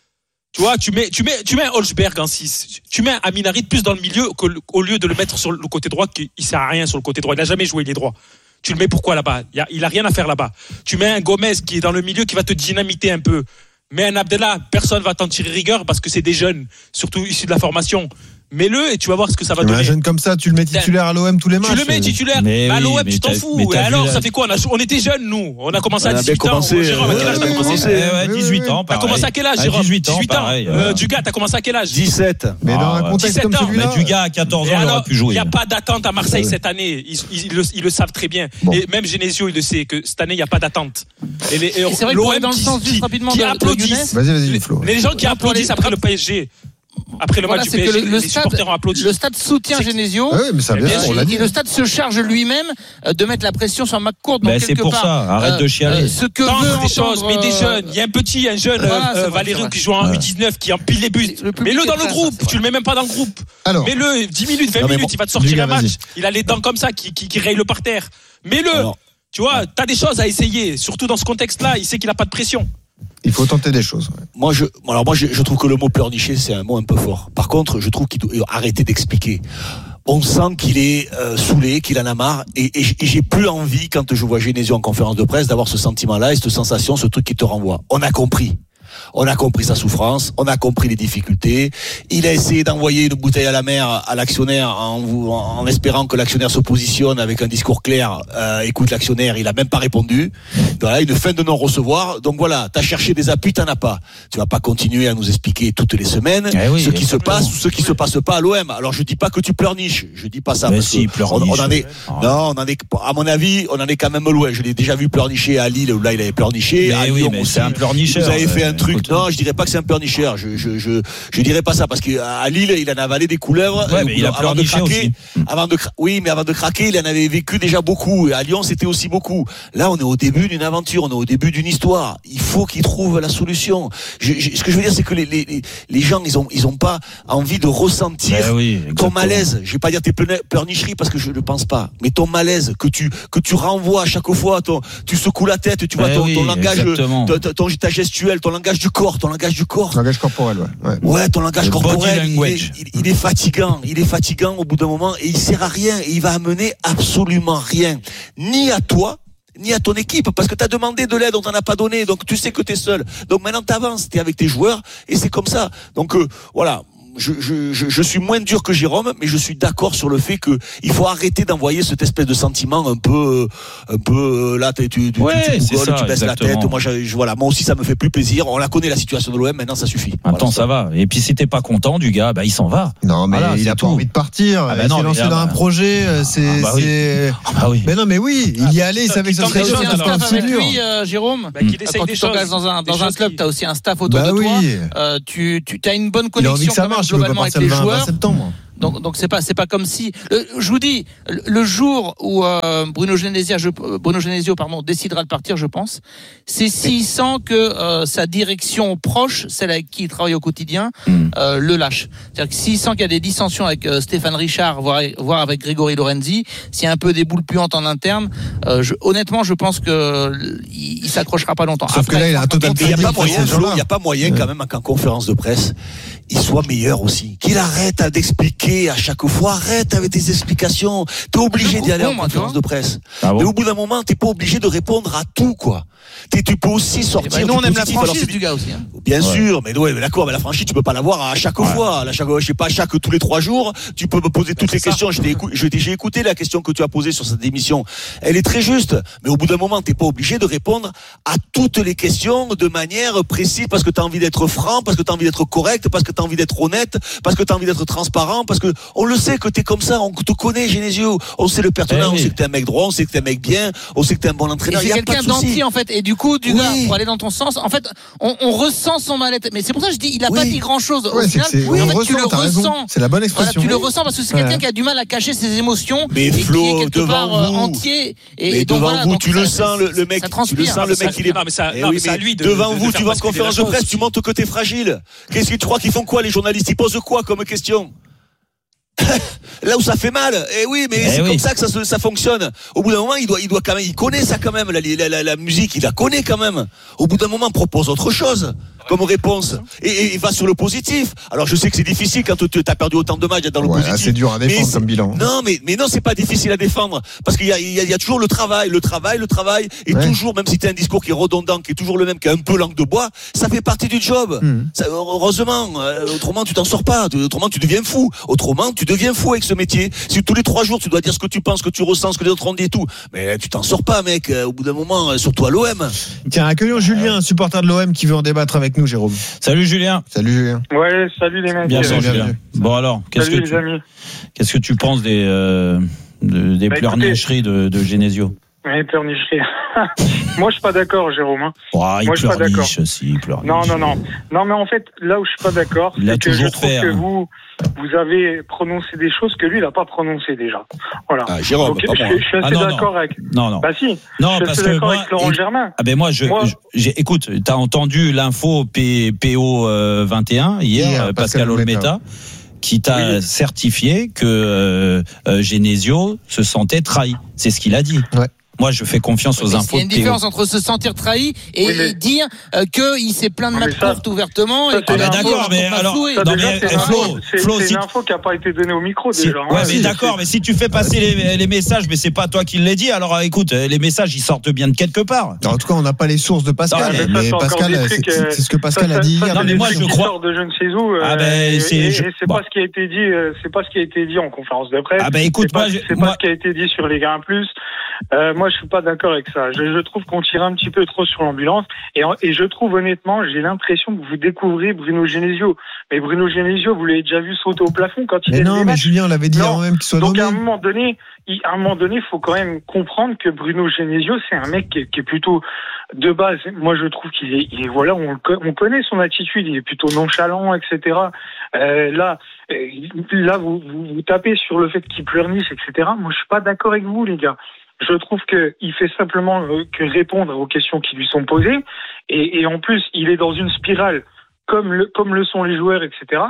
[SPEAKER 3] Tu vois, tu mets, tu mets, tu mets un Holzberg en six. Tu mets un Amin Harit plus dans le milieu qu'au lieu de le mettre sur le côté droit, qui il sert à rien sur le côté droit. Il a jamais joué, il est droit. Tu le mets pourquoi là-bas ? Il a, il a rien à faire là-bas. Tu mets un Gomez qui est dans le milieu, qui va te dynamiter un peu. Mais un Abdallah, personne va t'en tirer rigueur parce que c'est des jeunes, surtout issus de la formation. Mets-le et tu vas voir ce que ça va
[SPEAKER 4] mais
[SPEAKER 3] donner.
[SPEAKER 4] Un jeune comme ça, tu le mets titulaire à l'O M tous les matchs.
[SPEAKER 3] Tu le mets titulaire mais à l'O M, oui, tu t'en fous. Et alors, ça fait quoi ? On, a, on était jeunes, nous. On a commencé à dix-huit ans. Jérôme, à quel âge t'as commencé ?
[SPEAKER 1] dix-huit ans.
[SPEAKER 3] T'as commencé à quel âge, Jérôme ?
[SPEAKER 1] dix-huit ans.
[SPEAKER 3] Euh, Dugas, t'as commencé à quel âge ?
[SPEAKER 1] dix-sept.
[SPEAKER 4] Mais dans un contexte comme celui-là.
[SPEAKER 1] Dugas à quatorze ans, il aurait pu jouer.
[SPEAKER 3] Il n'y a pas d'attente à Marseille cette année. Ils le savent très bien. Et même Genesio, il le sait que cette année, il n'y a pas d'attente.
[SPEAKER 5] Et c'est vrai que dans le sens juste rapidement
[SPEAKER 3] qui applaudissent.
[SPEAKER 4] Vas-y, vas-y, Flo.
[SPEAKER 3] Les gens qui applaudissent après le P S G. Après le
[SPEAKER 5] voilà,
[SPEAKER 3] match du P S G,
[SPEAKER 5] le, le
[SPEAKER 3] les
[SPEAKER 5] stade,
[SPEAKER 3] supporters ont applaudi.
[SPEAKER 5] Le stade soutient Genesio.
[SPEAKER 4] Oui, mais ça bien sûr, on l'a dit.
[SPEAKER 5] Et le stade se charge lui-même de mettre la pression sur McCourt. Donc,
[SPEAKER 1] ben c'est pour
[SPEAKER 5] part,
[SPEAKER 1] ça. Arrête
[SPEAKER 5] euh,
[SPEAKER 1] de chialer.
[SPEAKER 5] Euh, ce que
[SPEAKER 3] Tente
[SPEAKER 5] veut
[SPEAKER 3] des
[SPEAKER 5] entendre,
[SPEAKER 3] choses, mais des jeunes. Il y a un petit, un jeune, voilà, euh, Valérie qui joue en ouais. U dix-neuf, qui empile les buts. Mets-le dans le groupe. Tu le mets même pas dans le groupe. Mets-le dix minutes, vingt minutes, il va te sortir un match. Il a les dents comme ça, qui, qui, qui raye le parterre. Mets-le. Tu vois, t'as des choses à essayer. Surtout dans ce contexte-là, il sait qu'il a pas de pression.
[SPEAKER 4] Il faut tenter des choses. Ouais.
[SPEAKER 22] Moi, je, alors moi, je, je trouve que le mot pleurnicher, c'est un mot un peu fort. Par contre, je trouve qu'il doit arrêter d'expliquer. On sent qu'il est euh, saoulé, qu'il en a marre, et, et, et j'ai plus envie, quand je vois Genesio en conférence de presse, d'avoir ce sentiment-là et cette sensation, ce truc qui te renvoie. On a compris. On a compris sa souffrance, on a compris les difficultés. Il a essayé d'envoyer une bouteille à la mer à l'actionnaire en, en espérant que l'actionnaire se positionne avec un discours clair. Euh, écoute l'actionnaire, il a même pas répondu. Voilà, une fin de non-recevoir. Donc voilà, t'as cherché des appuis, t'en as pas. Tu vas pas continuer à nous expliquer toutes les semaines eh oui, ce qui se passe ou ce qui se passe pas à l'O M. Alors je dis pas que tu pleurniches, je dis pas ça.
[SPEAKER 1] Mais
[SPEAKER 22] parce
[SPEAKER 1] si,
[SPEAKER 22] que on, on en est,
[SPEAKER 1] ah.
[SPEAKER 22] non, on en est, à mon avis, on en est quand même loin. Je l'ai déjà vu pleurnicher à Lille où là il avait pleurniché.
[SPEAKER 1] Mais
[SPEAKER 22] à
[SPEAKER 1] oui,
[SPEAKER 22] Lyon
[SPEAKER 1] mais
[SPEAKER 22] aussi,
[SPEAKER 1] c'est un pleurnicheur.
[SPEAKER 22] Vous avez fait un
[SPEAKER 1] euh,
[SPEAKER 22] truc.
[SPEAKER 1] écoute,
[SPEAKER 22] non, je dirais pas que c'est un pleurnicheur. Je, je, je, je dirais pas ça parce qu'à Lille, il en a avalé des couleuvres.
[SPEAKER 1] Ouais, mais il a
[SPEAKER 22] avant de craquer,
[SPEAKER 1] aussi.
[SPEAKER 22] avant de cra- oui, mais avant de craquer, il en avait vécu déjà beaucoup. Et à Lyon, c'était aussi beaucoup. Là, on est au début d'une aventure, on est au début d'une histoire. Il faut qu'il trouve la solution. Je, je, ce que je veux dire, c'est que les, les, les gens, ils ont, ils ont pas envie de ressentir
[SPEAKER 1] ben oui,
[SPEAKER 22] ton malaise. Je vais pas dire tes pleurnicheries parce que je ne pense pas, mais ton malaise que tu, que tu renvoies à chaque fois. Ton, tu secoues la tête, tu vois, ben ton, oui, ton langage, ton, ton, ta gestuelle, ton langage du du corps, ton langage du corps.
[SPEAKER 4] Langage corporel, ouais. Ouais,
[SPEAKER 22] ouais ton langage
[SPEAKER 1] Le
[SPEAKER 22] corporel,
[SPEAKER 1] body
[SPEAKER 22] il est,
[SPEAKER 1] language.
[SPEAKER 22] il, il est fatigant. Il est fatigant au bout d'un moment et il sert à rien. Et il va amener absolument rien. Ni à toi, ni à ton équipe, parce que t'as demandé de l'aide, on t'en a pas donné, donc tu sais que t'es seul. Donc maintenant t'avances, t'es avec tes joueurs, et c'est comme ça. Donc euh, voilà. Je, je, je, je suis moins dur que Jérôme, mais je suis d'accord sur le fait que il faut arrêter d'envoyer cette espèce de sentiment un peu, un peu là, tu, tu, tu,
[SPEAKER 1] ouais,
[SPEAKER 22] tu, tu,
[SPEAKER 1] ça,
[SPEAKER 22] tu baisses
[SPEAKER 1] exactement.
[SPEAKER 22] la tête. Moi, je, je, voilà, moi aussi, ça me fait plus plaisir. On la connaît la situation de l'O M, maintenant ça suffit.
[SPEAKER 1] Attends,
[SPEAKER 22] voilà,
[SPEAKER 1] ça va. Et puis si t'es pas content du gars, bah il s'en va.
[SPEAKER 4] Non, mais
[SPEAKER 1] voilà,
[SPEAKER 4] il a
[SPEAKER 1] tout.
[SPEAKER 4] pas envie de partir.
[SPEAKER 1] Ah bah
[SPEAKER 4] il
[SPEAKER 1] non,
[SPEAKER 4] s'est lancé
[SPEAKER 1] là,
[SPEAKER 4] dans
[SPEAKER 1] bah...
[SPEAKER 4] un projet. C'est,
[SPEAKER 1] ah bah oui.
[SPEAKER 4] c'est...
[SPEAKER 1] Ah bah oui.
[SPEAKER 4] Mais non, mais oui, il y allait, il savait que ça serait
[SPEAKER 5] dur.
[SPEAKER 4] dur.
[SPEAKER 5] Tu as un staff avec lui, euh, Jérôme.
[SPEAKER 3] Bah, qu'il essaye
[SPEAKER 5] Quand
[SPEAKER 3] des
[SPEAKER 5] tu
[SPEAKER 3] choses.
[SPEAKER 5] t'engages dans un dans un club,
[SPEAKER 3] qui...
[SPEAKER 5] tu as aussi un staff autour
[SPEAKER 4] bah
[SPEAKER 5] de
[SPEAKER 4] oui.
[SPEAKER 5] toi. Euh, tu tu as une bonne
[SPEAKER 4] Il a envie
[SPEAKER 5] connexion
[SPEAKER 4] que ça
[SPEAKER 5] quand même,
[SPEAKER 4] marche. Il veut pas
[SPEAKER 5] globalement avec
[SPEAKER 4] partir
[SPEAKER 5] les
[SPEAKER 4] le vingt
[SPEAKER 5] joueurs.
[SPEAKER 4] septembre.
[SPEAKER 5] Donc, donc c'est pas, c'est pas comme si. Le, je vous dis, le, le jour où euh, Bruno Genesio, je, Bruno Genesio, pardon, décidera de partir, je pense, c'est s'il sent que euh, sa direction proche, celle avec qui il travaille au quotidien, mm. euh, le lâche. C'est-à-dire que s'il sent qu'il y a des dissensions avec euh, Stéphane Richard, voire, voire avec Grégory Lorenzi, s'il y a un peu des boules puantes en interne, euh, je, honnêtement, je pense que euh, il, il s'accrochera pas longtemps.
[SPEAKER 4] Sauf
[SPEAKER 5] Après,
[SPEAKER 4] que là, il a un total.
[SPEAKER 22] Il n'y a pas moyen, Flo, il n'y a pas moyen quand même qu'en conférence de presse, il soit meilleur aussi. Qu'il arrête d'expliquer à chaque fois. Arrête avec tes explications. T'es obligé d'y aller en conférence de presse.
[SPEAKER 1] Ah bon.
[SPEAKER 22] Mais au bout d'un moment, t'es pas obligé de répondre à tout, quoi. T'es, tu peux aussi sortir.
[SPEAKER 5] Ben nous, on aime la franchise
[SPEAKER 22] alors,
[SPEAKER 5] du gars aussi. Hein.
[SPEAKER 22] Bien
[SPEAKER 1] ouais.
[SPEAKER 22] sûr, mais ouais, mais d'accord, mais la franchise, tu peux pas l'avoir à chaque ouais. fois. À chaque, je sais pas, chaque tous les trois jours, tu peux me poser toutes les ça. questions. J'ai écouté, j'ai écouté la question que tu as posée sur cette émission. Elle est très juste, mais au bout d'un moment, t'es pas obligé de répondre à toutes les questions de manière précise parce que t'as envie d'être franc, parce que t'as envie d'être correct, parce que t'as envie d'être honnête, parce que t'as envie d'être transparent, parce que on le sait que t'es comme ça, on te connaît, Genesio. On sait le personnage, eh oui. on sait que t'es un mec droit, on sait que t'es un mec bien, on sait que t'es un bon entraîneur.
[SPEAKER 5] Et c'est quelqu'un d'entier en fait, et du coup, du
[SPEAKER 22] oui.
[SPEAKER 5] gars, pour aller dans ton sens, en fait, on, on ressent son mal-être. Mais c'est pour ça que je dis, il a oui. pas dit grand-chose. Au
[SPEAKER 4] ouais,
[SPEAKER 5] final,
[SPEAKER 4] c'est,
[SPEAKER 5] oui, en fait,
[SPEAKER 4] ressent,
[SPEAKER 5] tu le ressens.
[SPEAKER 4] C'est la bonne expression.
[SPEAKER 5] Voilà, tu le ressens parce que c'est quelqu'un ouais. qui a du mal à cacher ses émotions.
[SPEAKER 22] Mais
[SPEAKER 5] et
[SPEAKER 22] Flo,
[SPEAKER 5] qui est quelque
[SPEAKER 22] devant
[SPEAKER 5] part
[SPEAKER 22] vous,
[SPEAKER 5] entier. Et,
[SPEAKER 22] mais
[SPEAKER 5] et donc,
[SPEAKER 22] devant
[SPEAKER 5] voilà,
[SPEAKER 22] vous,
[SPEAKER 5] donc
[SPEAKER 22] tu
[SPEAKER 5] ça,
[SPEAKER 22] le sens, le, le mec, tu le sens, le mec, il est.
[SPEAKER 3] Non, mais ça,
[SPEAKER 22] eh
[SPEAKER 3] non,
[SPEAKER 22] oui,
[SPEAKER 3] mais c'est à lui de.
[SPEAKER 22] Devant
[SPEAKER 3] de,
[SPEAKER 22] vous,
[SPEAKER 3] de
[SPEAKER 22] tu vas en conférence de presse, tu montres que t'es fragile. Qu'est-ce que tu crois qu'ils font quoi, les journalistes? Ils posent quoi comme question? Là où ça fait mal, eh oui, mais eh c'est oui. comme ça que ça, ça fonctionne. Au bout d'un moment, il doit, il doit quand même, il connaît ça quand même, la, la, la, la musique, il la connaît quand même. Au bout d'un moment, propose autre chose comme réponse et, et, et va sur le positif. Alors je sais que c'est difficile quand tu as perdu autant de matchs dans le
[SPEAKER 4] ouais,
[SPEAKER 22] positif.
[SPEAKER 4] C'est dur à défendre comme bilan.
[SPEAKER 22] Non, mais mais non, c'est pas difficile à défendre parce qu'il y a, il y a, il y a toujours le travail, le travail, le travail et ouais. toujours, même si tu as un discours qui est redondant, qui est toujours le même, qui est un peu langue de bois, ça fait partie du job. Mmh. Ça, heureusement, euh, autrement tu t'en sors pas. Autrement tu deviens fou. Autrement tu deviens fou avec ce métier. Si tous les trois jours tu dois dire ce que tu penses, ce que tu ressens, ce que les autres ont dit et tout, mais tu t'en sors pas, mec. Au bout d'un moment, surtout à l'O M.
[SPEAKER 4] Tiens, accueillons Julien, un supporter de l'O M qui veut en débattre avec nous, Jérôme.
[SPEAKER 1] Salut Julien.
[SPEAKER 4] Salut Julien.
[SPEAKER 7] Ouais, salut les mecs.
[SPEAKER 1] Bien sûr, Julien. Bon alors, qu'est-ce
[SPEAKER 7] salut
[SPEAKER 1] que
[SPEAKER 7] les
[SPEAKER 1] tu,
[SPEAKER 7] amis.
[SPEAKER 1] Qu'est-ce que tu penses des euh, de, des bah, pleurnicheries de, de Genesio?
[SPEAKER 7] Ouais, pleurnicheries. Moi, je suis pas d'accord, Jérôme. Hein.
[SPEAKER 1] Oh, il
[SPEAKER 7] Moi, je suis pas d'accord.
[SPEAKER 1] Si, il pleurniche.
[SPEAKER 7] Non, non, non. Non, mais en fait, là où je suis pas d'accord,
[SPEAKER 1] il
[SPEAKER 7] c'est que je trouve
[SPEAKER 1] fait,
[SPEAKER 7] que
[SPEAKER 1] hein.
[SPEAKER 7] vous, vous avez prononcé des choses que lui, il a pas prononcées déjà. Voilà.
[SPEAKER 22] Ah, Jérôme,
[SPEAKER 7] Donc,
[SPEAKER 22] pas
[SPEAKER 7] je,
[SPEAKER 22] moi.
[SPEAKER 7] je suis assez
[SPEAKER 1] ah, non,
[SPEAKER 7] d'accord
[SPEAKER 1] non.
[SPEAKER 7] avec.
[SPEAKER 1] Non, non.
[SPEAKER 7] Bah si.
[SPEAKER 1] Non,
[SPEAKER 7] je suis
[SPEAKER 1] parce
[SPEAKER 7] assez
[SPEAKER 1] que
[SPEAKER 7] d'accord
[SPEAKER 1] moi,
[SPEAKER 7] avec Laurent
[SPEAKER 1] et,
[SPEAKER 7] Germain.
[SPEAKER 1] Ah ben moi, je,
[SPEAKER 7] moi,
[SPEAKER 1] j'ai, écoute, t'as entendu l'info P, PO euh, vingt et un hier, hier Pascal, Pascal Olmeta, qui t'a oui. certifié que euh, euh, Genesio se sentait trahi. C'est ce qu'il a dit.
[SPEAKER 4] Ouais.
[SPEAKER 1] Moi, je fais confiance aux infos.
[SPEAKER 5] Il y a une différence entre se sentir trahi et, oui, mais... et dire euh, qu'il s'est plaint de matchs courtes ouvertement.
[SPEAKER 7] Ça,
[SPEAKER 5] et que
[SPEAKER 1] ah ben d'accord, mais alors,
[SPEAKER 7] ça,
[SPEAKER 1] non,
[SPEAKER 7] déjà,
[SPEAKER 1] mais
[SPEAKER 7] c'est,
[SPEAKER 1] Flo,
[SPEAKER 7] c'est,
[SPEAKER 1] Flo,
[SPEAKER 7] c'est
[SPEAKER 1] si
[SPEAKER 7] une info qui n'a pas été donnée au micro
[SPEAKER 1] si,
[SPEAKER 7] déjà.
[SPEAKER 1] Ouais,
[SPEAKER 7] hein,
[SPEAKER 1] mais
[SPEAKER 7] si,
[SPEAKER 1] d'accord,
[SPEAKER 7] c'est...
[SPEAKER 1] mais si tu fais passer les, les messages, mais c'est pas toi qui l'as dit. Alors, écoute, les messages, ils sortent bien de quelque part.
[SPEAKER 4] En tout cas, on n'a pas les sources de Pascal. Non, mais, mais Pascal, c'est, trucs, c'est, c'est ce que Pascal
[SPEAKER 7] ça,
[SPEAKER 4] a dit
[SPEAKER 7] ça,
[SPEAKER 4] hier.
[SPEAKER 7] Non,
[SPEAKER 1] mais moi, je crois.
[SPEAKER 7] De je ne sais où.
[SPEAKER 1] Ah ben, c'est.
[SPEAKER 7] Et c'est pas ce qui a été dit. C'est pas ce qui a été dit en conférence de presse.
[SPEAKER 1] Ah ben, écoute, moi,
[SPEAKER 7] c'est pas ce qui a été dit sur les Grains Plus. Euh, moi, je suis pas d'accord avec ça. Je, je trouve qu'on tire un petit peu trop sur l'ambulance. Et, et je trouve honnêtement, j'ai l'impression que vous découvrez Bruno Genesio. Mais Bruno Genesio, vous l'avez déjà vu sauter au plafond quand il
[SPEAKER 4] mais
[SPEAKER 7] est.
[SPEAKER 4] Non, mais matchs. Julien, on l'avait dit avant même qu'il soit
[SPEAKER 7] Donc
[SPEAKER 4] nommé.
[SPEAKER 7] à un moment donné, il, à un moment donné, il faut quand même comprendre que Bruno Genesio, c'est un mec qui est, qui est plutôt de base. Moi, je trouve qu'il est, il est voilà, on, on connaît son attitude. Il est plutôt nonchalant, et cetera. Euh, là, là, vous, vous, vous tapez sur le fait qu'il pleurniche, et cetera. Moi, je suis pas d'accord avec vous, les gars. Je trouve qu'il fait simplement que répondre aux questions qui lui sont posées. Et, et en plus, il est dans une spirale, comme le, comme le sont les joueurs, et cetera.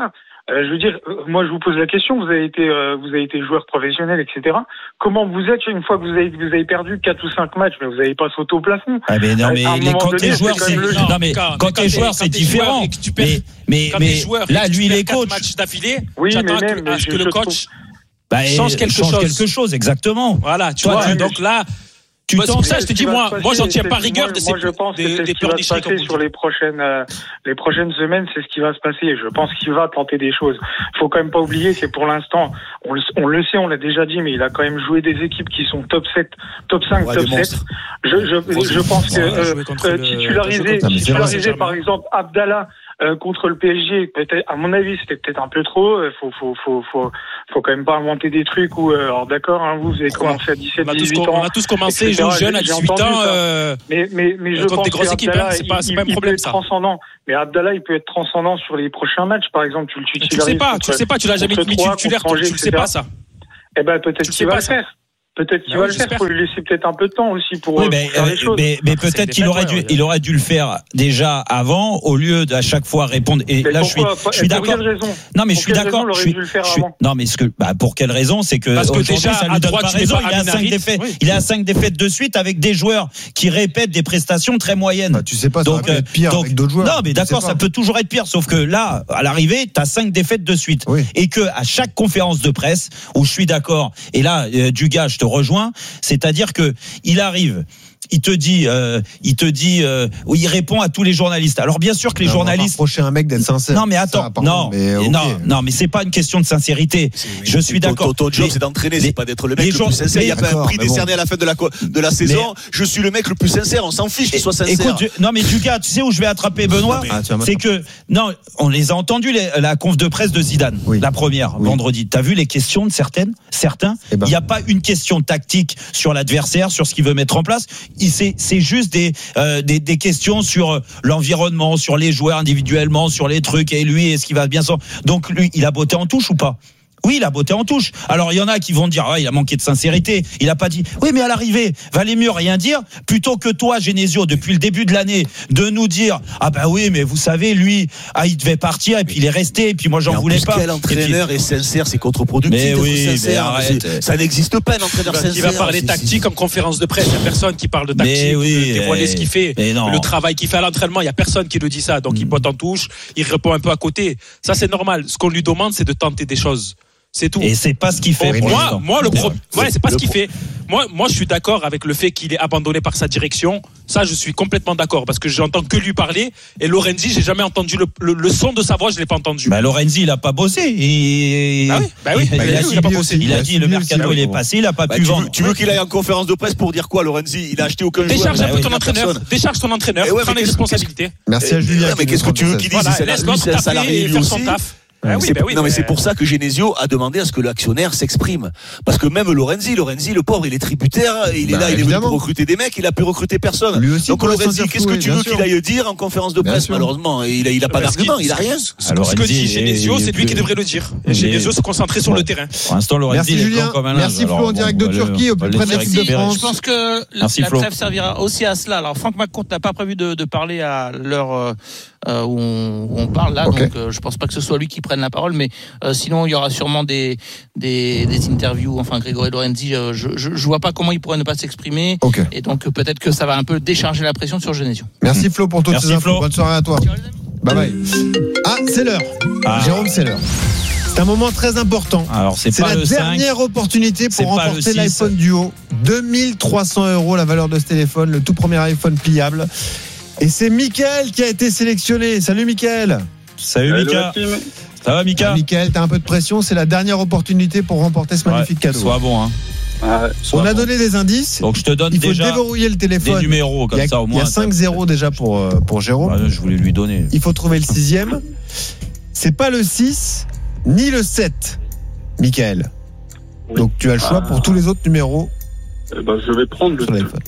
[SPEAKER 7] Euh, je veux dire, euh, moi je vous pose la question, vous avez été, euh, vous avez été joueur professionnel, et cetera. Comment vous êtes une fois que vous avez, vous avez perdu quatre ou cinq matchs, mais vous n'avez pas sauté au plafond?
[SPEAKER 1] Ah mais non, mais les, quand t'es joueur, c'est,
[SPEAKER 7] le
[SPEAKER 1] non, mais quand, quand t'es joueur, c'est différent. Mais, mais, mais là, lui, il est coach.
[SPEAKER 3] Match d'affilée.
[SPEAKER 7] Oui, mais même,
[SPEAKER 3] à ce que le coach
[SPEAKER 1] bah,
[SPEAKER 3] change quelque
[SPEAKER 1] change
[SPEAKER 3] chose.
[SPEAKER 1] quelque chose, exactement.
[SPEAKER 3] Voilà, tu
[SPEAKER 1] Toi,
[SPEAKER 3] vois.
[SPEAKER 1] tu,
[SPEAKER 3] donc là,
[SPEAKER 1] tu
[SPEAKER 3] bah, c'est pour
[SPEAKER 1] tentes.
[SPEAKER 3] ça que je te dis, moi, moi, j'en tiens pas rigueur de ces,
[SPEAKER 7] moi, je pense
[SPEAKER 3] des,
[SPEAKER 7] que c'est
[SPEAKER 3] des
[SPEAKER 7] ce qui va se passer sur les prochaines, euh, les prochaines semaines, c'est ce qui va se passer. Je pense qu'il va tenter des choses. Il faut quand même pas oublier que pour l'instant, on le, on le sait, on l'a déjà dit, mais il a quand même joué des équipes qui sont top sept, top cinq, ouais, top sept. Je, je, je pense que, euh, euh, titulariser, titulariser, par exemple, Abdallah, Euh, contre le P S G, peut-être, à mon avis, c'était peut-être un peu trop. Faut, faut, faut, faut, faut quand même pas inventer des trucs où, euh, alors d'accord, hein, vous, vous avez commencé à dix-sept, dix-huit ans.
[SPEAKER 3] On a tous commencé jeune à dix-huit ans. Euh,
[SPEAKER 7] mais, mais, mais je pense
[SPEAKER 3] des grosses équipes, hein, c'est pas, c'est pas un problème,
[SPEAKER 7] ça. Transcendant. Mais Abdallah, il peut être transcendant sur les prochains matchs, par exemple. Tu le
[SPEAKER 3] tutularises. Tu sais pas, tu sais pas, tu l'as jamais mis titulaire, tu le sais pas, ça.
[SPEAKER 7] Eh ben, peut-être qu'il va le faire. Peut-être qu'il bah va oui, le faire. Il faut lui laisser peut-être un peu de temps aussi pour,
[SPEAKER 1] oui, mais,
[SPEAKER 7] pour faire
[SPEAKER 1] euh,
[SPEAKER 7] les choses.
[SPEAKER 1] Mais, mais peut-être qu'il aurait dû, il aurait dû le faire déjà avant, au lieu d'à chaque fois répondre. Et
[SPEAKER 7] mais
[SPEAKER 1] là,
[SPEAKER 7] pourquoi,
[SPEAKER 1] je suis, je suis
[SPEAKER 7] pour
[SPEAKER 1] d'accord.
[SPEAKER 7] Quelle raison
[SPEAKER 1] non, mais
[SPEAKER 7] pour
[SPEAKER 1] je suis d'accord.
[SPEAKER 7] Je suis, je suis,
[SPEAKER 1] non, mais ce que, bah, pour quelle raison, c'est que,
[SPEAKER 3] parce que
[SPEAKER 1] déjà,
[SPEAKER 3] ça
[SPEAKER 1] lui
[SPEAKER 3] à
[SPEAKER 1] donne
[SPEAKER 3] droite,
[SPEAKER 1] pas
[SPEAKER 3] tu
[SPEAKER 1] raison.
[SPEAKER 3] pas
[SPEAKER 1] Il a cinq défaites. Oui. Il a cinq défaites de suite avec des joueurs qui répètent des prestations très moyennes.
[SPEAKER 4] Bah, tu sais pas, ça
[SPEAKER 1] donc,
[SPEAKER 4] peut être pire
[SPEAKER 1] donc,
[SPEAKER 4] avec d'autres joueurs.
[SPEAKER 1] Non, mais d'accord, ça peut toujours être pire. Sauf que là, à l'arrivée, t'as cinq défaites de suite.
[SPEAKER 4] Oui.
[SPEAKER 1] Et que à chaque conférence de presse, où je suis d'accord, et là, euh, Dugas, je te rejoins, c'est-à-dire que il arrive, il te dit, euh, il te dit, euh, il répond à tous les journalistes. Alors bien sûr que les
[SPEAKER 4] non,
[SPEAKER 1] journalistes.
[SPEAKER 4] On va reprocher un mec d'être sincère.
[SPEAKER 1] Non mais attends,
[SPEAKER 4] ça,
[SPEAKER 1] non,
[SPEAKER 4] mais okay.
[SPEAKER 1] non, non, mais c'est pas une question de sincérité.
[SPEAKER 22] C'est,
[SPEAKER 1] je suis
[SPEAKER 22] ton,
[SPEAKER 1] d'accord.
[SPEAKER 22] Ton, ton job, les, c'est d'entraîner, c'est pas d'être le mec le plus sincère. Il y a pas un prix décerné bon. à la fin de la de la saison. Mais, je suis le mec le plus sincère. On s'en fiche qu'il soit sincère.
[SPEAKER 1] Écoute, non mais Dugas, tu sais où je vais attraper Benoît, mais, ah, c'est que non, on les a entendus les, la conf de presse de Zidane, oui. la première oui. vendredi. T'as vu les questions de certaines, certains. Il ben. n'y a pas une question tactique sur l'adversaire, sur ce qu'il veut mettre en place. Il c'est, c'est juste des euh, Des, des questions sur l'environnement, sur les joueurs individuellement, sur les trucs, et lui, est-ce qu'il va bien sortir. Donc lui, il a botté en touche ou pas? Oui, il a botté en touche. Alors, il y en a qui vont dire, ah, il a manqué de sincérité. Il a pas dit, oui, mais à l'arrivée, valait mieux rien dire, plutôt que toi, Genesio, depuis le début de l'année, de nous dire, ah bah oui, mais vous savez, lui, ah, il devait partir, et puis il est resté, et puis moi, j'en
[SPEAKER 22] mais en
[SPEAKER 1] voulais
[SPEAKER 22] plus,
[SPEAKER 1] pas.
[SPEAKER 22] Quel entraîneur puis... est sincère, c'est contre-productif.
[SPEAKER 1] Mais oui,
[SPEAKER 22] sincère,
[SPEAKER 1] mais arrête.
[SPEAKER 22] C'est, ça n'existe pas, un entraîneur sincère.
[SPEAKER 3] Il va parler tactique en conférence de presse. Il n'y a personne qui parle de tactique,
[SPEAKER 1] oui,
[SPEAKER 3] de dévoiler
[SPEAKER 1] mais...
[SPEAKER 3] ce qu'il fait, le travail qu'il fait à l'entraînement. Il n'y a personne qui le dit ça. Donc, mm. il botte en touche, il répond un peu à côté. Ça, c'est normal. Ce qu'on lui demande, c'est de tenter des choses. C'est tout.
[SPEAKER 1] Et c'est pas ce qu'il fait.
[SPEAKER 3] Bon, moi, moi, le pro... ouais, c'est pas le ce qu'il fait. Moi, moi, je suis d'accord avec le fait qu'il est abandonné par sa direction. Ça, je suis complètement d'accord parce que j'entends que lui parler. Et Lorenzi, j'ai jamais entendu le, le, le son de sa voix, je l'ai pas entendu.
[SPEAKER 1] Bah, Lorenzi, il a pas bossé. Il...
[SPEAKER 3] Bah oui, bah oui.
[SPEAKER 1] Il, il, a, il a pas bossé. Il a dit le mercato, il est passé, il a pas
[SPEAKER 22] bah,
[SPEAKER 1] pu
[SPEAKER 22] tu
[SPEAKER 1] vendre.
[SPEAKER 22] Veux, tu veux qu'il aille en conférence de presse pour dire quoi, Lorenzi? Il a acheté aucun joueur.
[SPEAKER 3] Décharge un peu ton entraîneur. Décharge ton entraîneur. Prends les responsabilités.
[SPEAKER 4] Merci à Julien.
[SPEAKER 22] Mais qu'est-ce que tu veux qu'il dise? C'est un salarié lui aussi.
[SPEAKER 3] Ah oui, bah oui,
[SPEAKER 22] non mais
[SPEAKER 3] mais
[SPEAKER 22] c'est pour ça que Genesio a demandé à ce que l'actionnaire s'exprime, parce que même Lorenzi, Lorenzi le pauvre, il est tributaire, il est bah, là, il évidemment. est venu pour recruter des mecs, il a pu recruter personne.
[SPEAKER 4] Lui aussi.
[SPEAKER 22] Donc Lorenzi, qu'est-ce que tu veux qu'il aille dire en conférence de presse? Malheureusement, il a, il a pas d'argument, il a rien.
[SPEAKER 3] Ce que dit Genesio, c'est lui qui devrait le dire. Et Genesio se concentrer sur le terrain.
[SPEAKER 1] Pour l'instant, Lorenzi,
[SPEAKER 4] merci Julien, merci Flo en direct de Turquie, au plus près de l'équipe de France.
[SPEAKER 5] Je pense que la trêve servira aussi à cela. Alors Franck McCourt n'a pas prévu de parler à l'heure Euh, où, on, où on parle là, okay. donc euh, je pense pas que ce soit lui qui prenne la parole, mais euh, sinon il y aura sûrement des des, des interviews. Enfin, Grégory Lorenzi, euh, je, je je vois pas comment il pourrait ne pas s'exprimer, okay. et donc euh, peut-être que ça va un peu décharger la pression sur Genesio.
[SPEAKER 4] Merci Flo pour toutes
[SPEAKER 1] Merci
[SPEAKER 4] ces infos.
[SPEAKER 1] Flo.
[SPEAKER 4] Bonne soirée à toi. Bye bye. Ah, c'est l'heure. Ah. Jérôme, c'est l'heure. C'est un moment très important.
[SPEAKER 1] Alors, c'est,
[SPEAKER 4] c'est
[SPEAKER 1] pas
[SPEAKER 4] la
[SPEAKER 1] le
[SPEAKER 4] dernière
[SPEAKER 1] cinq.
[SPEAKER 4] Opportunité pour remporter l'iPhone Duo. deux mille trois cents euros la valeur de ce téléphone, le tout premier iPhone pliable. Et c'est Mickaël qui a été sélectionné. Salut Mickaël.
[SPEAKER 1] Salut Mika. Ça va Mika?
[SPEAKER 4] Mickaël, t'as un peu de pression. C'est la dernière opportunité pour remporter ce magnifique
[SPEAKER 1] ouais,
[SPEAKER 4] cadeau.
[SPEAKER 1] Sois bon hein.
[SPEAKER 4] Ah, On a bon. donné des indices.
[SPEAKER 1] Donc je te donne
[SPEAKER 4] Il faut
[SPEAKER 1] déjà
[SPEAKER 4] déverrouiller le téléphone.
[SPEAKER 1] Des numéros comme
[SPEAKER 4] il y a,
[SPEAKER 1] ça au moins.
[SPEAKER 4] Il y a cinq zéro déjà pour, pour Jérôme.
[SPEAKER 1] Ah, je voulais lui donner.
[SPEAKER 4] Il faut trouver le sixième. C'est pas le six ni le sept, Mickaël. Oui. Donc tu as le choix ah. pour tous les autres numéros.
[SPEAKER 9] Eh ben, je vais prendre le deux.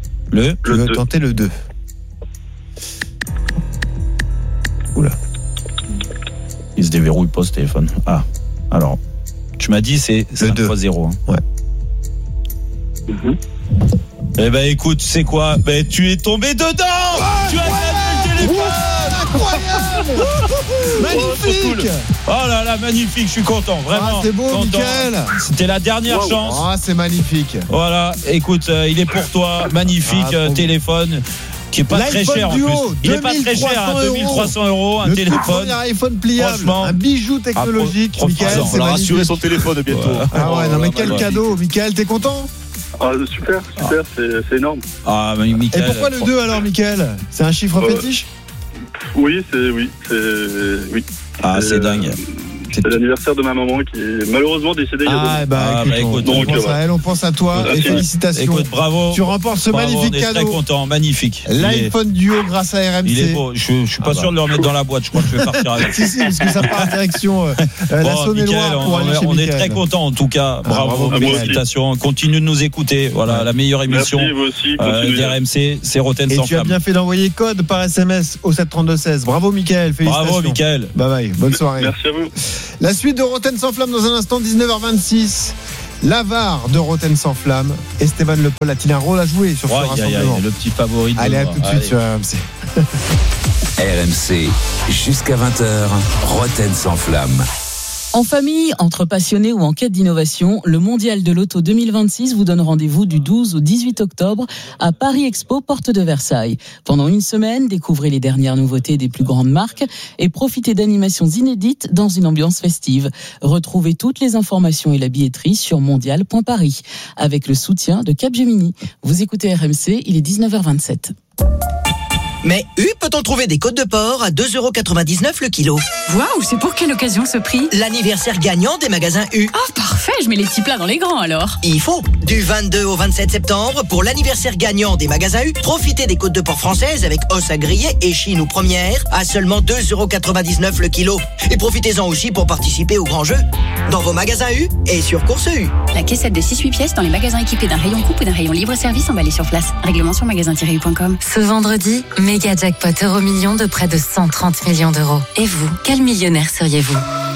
[SPEAKER 1] Le
[SPEAKER 4] Tu veux tenter le deux. Oula. Il se déverrouille pas ce téléphone. Ah, alors, tu m'as dit c'est cinq fois zéro. Hein.
[SPEAKER 9] Ouais. Mm-hmm.
[SPEAKER 1] Eh ben écoute, tu sais quoi? Ben tu es tombé dedans. Ouais, tu as gagné ouais, le téléphone.
[SPEAKER 4] Incroyable. Magnifique.
[SPEAKER 1] Oh là là, magnifique, je suis content, vraiment.
[SPEAKER 4] Ah, c'est beau,
[SPEAKER 1] content.
[SPEAKER 4] Mickaël.
[SPEAKER 1] C'était la dernière
[SPEAKER 4] wow.
[SPEAKER 1] chance.
[SPEAKER 4] Ah, c'est magnifique.
[SPEAKER 1] Voilà, écoute, euh, il est pour toi, magnifique ah, euh, téléphone. Qui est pas
[SPEAKER 4] L'iPhone
[SPEAKER 1] très cher
[SPEAKER 4] Duo,
[SPEAKER 1] en plus. Il est pas très cher, hein, deux mille trois cents euros, un
[SPEAKER 4] le
[SPEAKER 1] téléphone.
[SPEAKER 4] Premier iPhone pliable, un bijou technologique.
[SPEAKER 22] Ah,
[SPEAKER 4] Mickaël,
[SPEAKER 22] on va rassurer son téléphone bientôt.
[SPEAKER 4] Ouais. Ah ouais, non mais quel cadeau, Mickaël, t'es content?
[SPEAKER 9] Ah, super, super, ah. c'est, c'est énorme.
[SPEAKER 1] Ah, mais Mickaël,
[SPEAKER 4] et pourquoi le deux alors, Mickaël? C'est un chiffre euh, fétiche?
[SPEAKER 9] Oui, c'est oui, c'est oui.
[SPEAKER 1] Ah, c'est, c'est dingue.
[SPEAKER 9] C'est l'anniversaire de ma maman qui est malheureusement décédée il y a deux
[SPEAKER 4] Ah, bah, ah, écoute, bah écoute,
[SPEAKER 9] on,
[SPEAKER 4] on pense à elle, on pense à toi et félicitations.
[SPEAKER 1] Écoute, bravo.
[SPEAKER 4] Tu remportes ce
[SPEAKER 1] bravo,
[SPEAKER 4] magnifique
[SPEAKER 1] on est
[SPEAKER 4] cadeau.
[SPEAKER 1] Très content, magnifique.
[SPEAKER 4] L'iPhone Duo grâce à R M C.
[SPEAKER 1] Il est beau. Je, je suis pas ah sûr bah. de le remettre dans la boîte. Je crois que je vais partir avec.
[SPEAKER 4] Si, si, parce que ça part en direction euh, bon, la Saône-et-Loire pour aller chez
[SPEAKER 1] On
[SPEAKER 4] Mickaël.
[SPEAKER 1] est très content en tout cas.
[SPEAKER 4] Ah,
[SPEAKER 1] bravo,
[SPEAKER 4] bravo
[SPEAKER 1] félicitations. Continue de nous écouter. Voilà, la meilleure émission euh, d'R M C, c'est Rotten sans flamme.
[SPEAKER 4] Et tu as bien fait d'envoyer code par S M S au sept trente-deux seize. Bravo, Mickaël. Félicitations.
[SPEAKER 1] Bravo, Mickaël.
[SPEAKER 4] Bye bye. Bonne soirée.
[SPEAKER 9] Merci à vous.
[SPEAKER 4] La suite de Rotten sans flamme dans un instant, dix-neuf heures vingt-six. L'avare de Rotten sans flamme. Esteban Le Paul a-t-il un rôle à jouer sur ce
[SPEAKER 1] ouais,
[SPEAKER 4] rassemblement?
[SPEAKER 1] y a, y a le petit favori.
[SPEAKER 4] Allez, à tout de suite sur R M C.
[SPEAKER 6] R M C, jusqu'à vingt heures, Rotten sans flamme.
[SPEAKER 10] En famille, entre passionnés ou en quête d'innovation, le Mondial de l'Auto deux mille vingt-six vous donne rendez-vous du douze au dix-huit octobre à Paris Expo, porte de Versailles. Pendant une semaine, découvrez les dernières nouveautés des plus grandes marques et profitez d'animations inédites dans une ambiance festive. Retrouvez toutes les informations et la billetterie sur mondial point paris avec le soutien de Capgemini. Vous écoutez R M C, il est dix-neuf heures vingt-sept.
[SPEAKER 11] Mais U peut-on trouver des côtes de porc à deux euros quatre-vingt-dix-neuf le kilo?
[SPEAKER 8] Waouh, c'est pour quelle occasion ce prix?
[SPEAKER 11] L'anniversaire gagnant des magasins U.
[SPEAKER 8] Oh, parfait, je mets les petits plats dans les grands alors.
[SPEAKER 11] Il faut. Du vingt-deux au vingt-sept septembre, pour l'anniversaire gagnant des magasins U, profitez des côtes de porc françaises avec os à griller, échine ou première à seulement deux euros quatre-vingt-dix-neuf le kilo. Et profitez-en aussi pour participer aux grands jeux dans vos magasins U et sur Course U.
[SPEAKER 23] La caissette de six huit pièces dans les magasins équipés d'un rayon coupe ou d'un rayon libre-service emballé sur place. Règlement sur magasin tiret u point com.
[SPEAKER 13] Ce vendredi, méga jackpot euro million de près de cent trente millions d'euros. Et vous, quel millionnaire seriez-vous?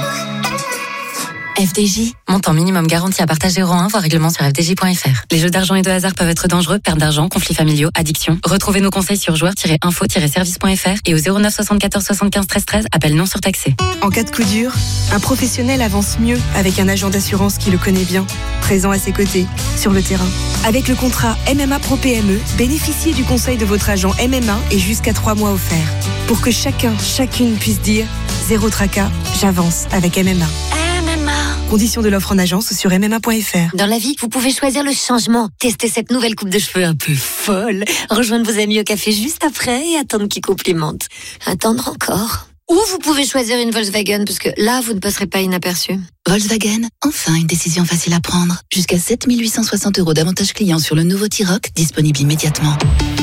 [SPEAKER 13] F D J, montant minimum garanti à partager euro un, voire règlement sur f d j point f r. Les jeux d'argent et de hasard peuvent être dangereux, perte d'argent, conflits familiaux, addiction. Retrouvez nos conseils sur joueurs tiret info tiret service point f r et au zéro neuf soixante-quatorze soixante-quinze treize treize, appel non surtaxé.
[SPEAKER 24] En cas de coup dur, un professionnel avance mieux avec un agent d'assurance qui le connaît bien, présent à ses côtés, sur le terrain. Avec le contrat M M A Pro P M E, bénéficiez du conseil de votre agent M M A et jusqu'à trois mois offerts. Pour que chacun, chacune puisse dire zéro tracas, j'avance avec M M A. Conditions de l'offre en agence sur m m a point f r.
[SPEAKER 21] Dans la vie, vous pouvez choisir le changement. Tester cette nouvelle coupe de cheveux un peu folle. Rejoindre vos amis au café juste après et attendre qu'ils complimentent. Attendre encore. Ou vous pouvez choisir une Volkswagen, parce que là, vous ne passerez pas inaperçu.
[SPEAKER 12] Volkswagen, enfin une décision facile à prendre. Jusqu'à sept mille huit cent soixante euros d'avantages clients sur le nouveau T-Roc, disponible immédiatement.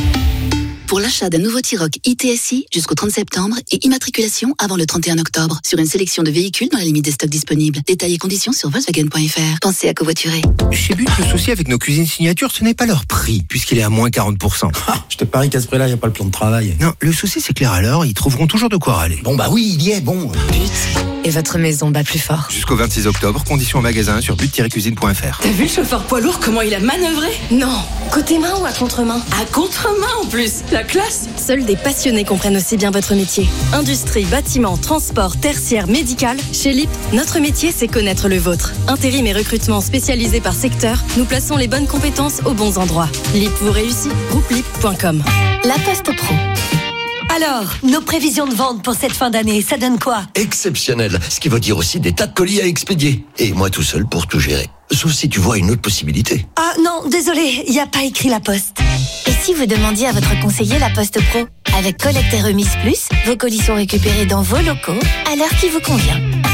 [SPEAKER 12] Pour l'achat d'un nouveau T-Roc I T S I jusqu'au trente septembre et immatriculation avant le trente et un octobre sur une sélection de véhicules dans la limite des stocks disponibles. Détails et conditions sur volkswagen point f r. Pensez à covoiturer.
[SPEAKER 25] Chez But, le souci avec nos cuisines signatures, ce n'est pas leur prix, puisqu'il est à moins quarante pour cent.
[SPEAKER 26] Ah, je te parie qu'à ce prix-là, il n'y a pas le plan de travail.
[SPEAKER 25] Non, le souci c'est que les râleurs, ils trouveront toujours de quoi râler.
[SPEAKER 26] Bon bah oui, il y est, bon.
[SPEAKER 12] But. Et votre maison bat plus fort.
[SPEAKER 25] Jusqu'au vingt-six octobre, conditions au magasin sur but tiret cuisine point f r.
[SPEAKER 8] T'as vu le chauffeur poids lourd, comment il a manœuvré?
[SPEAKER 21] Non. Côté main ou à contre-main?
[SPEAKER 8] À contre-main en plus. La classe.
[SPEAKER 24] Seuls des passionnés comprennent aussi bien votre métier. Industrie, bâtiment, transport, tertiaire, médical. Chez L I P, notre métier, c'est connaître le vôtre. Intérim et recrutement spécialisés par secteur, nous plaçons les bonnes compétences aux bons endroits. L I P vous réussit. groupe lip point com.
[SPEAKER 21] La Poste Pro. Alors, nos prévisions de vente pour cette fin d'année, ça donne quoi?
[SPEAKER 27] Exceptionnel, ce qui veut dire aussi des tas de colis à expédier. Et moi tout seul pour tout gérer. Sauf si tu vois une autre possibilité.
[SPEAKER 21] Ah non, désolé, il n'y a pas écrit La Poste. Et si vous demandiez à votre conseiller La Poste Pro? Avec collecte et remise plus, vos colis sont récupérés dans vos locaux à l'heure qui vous convient.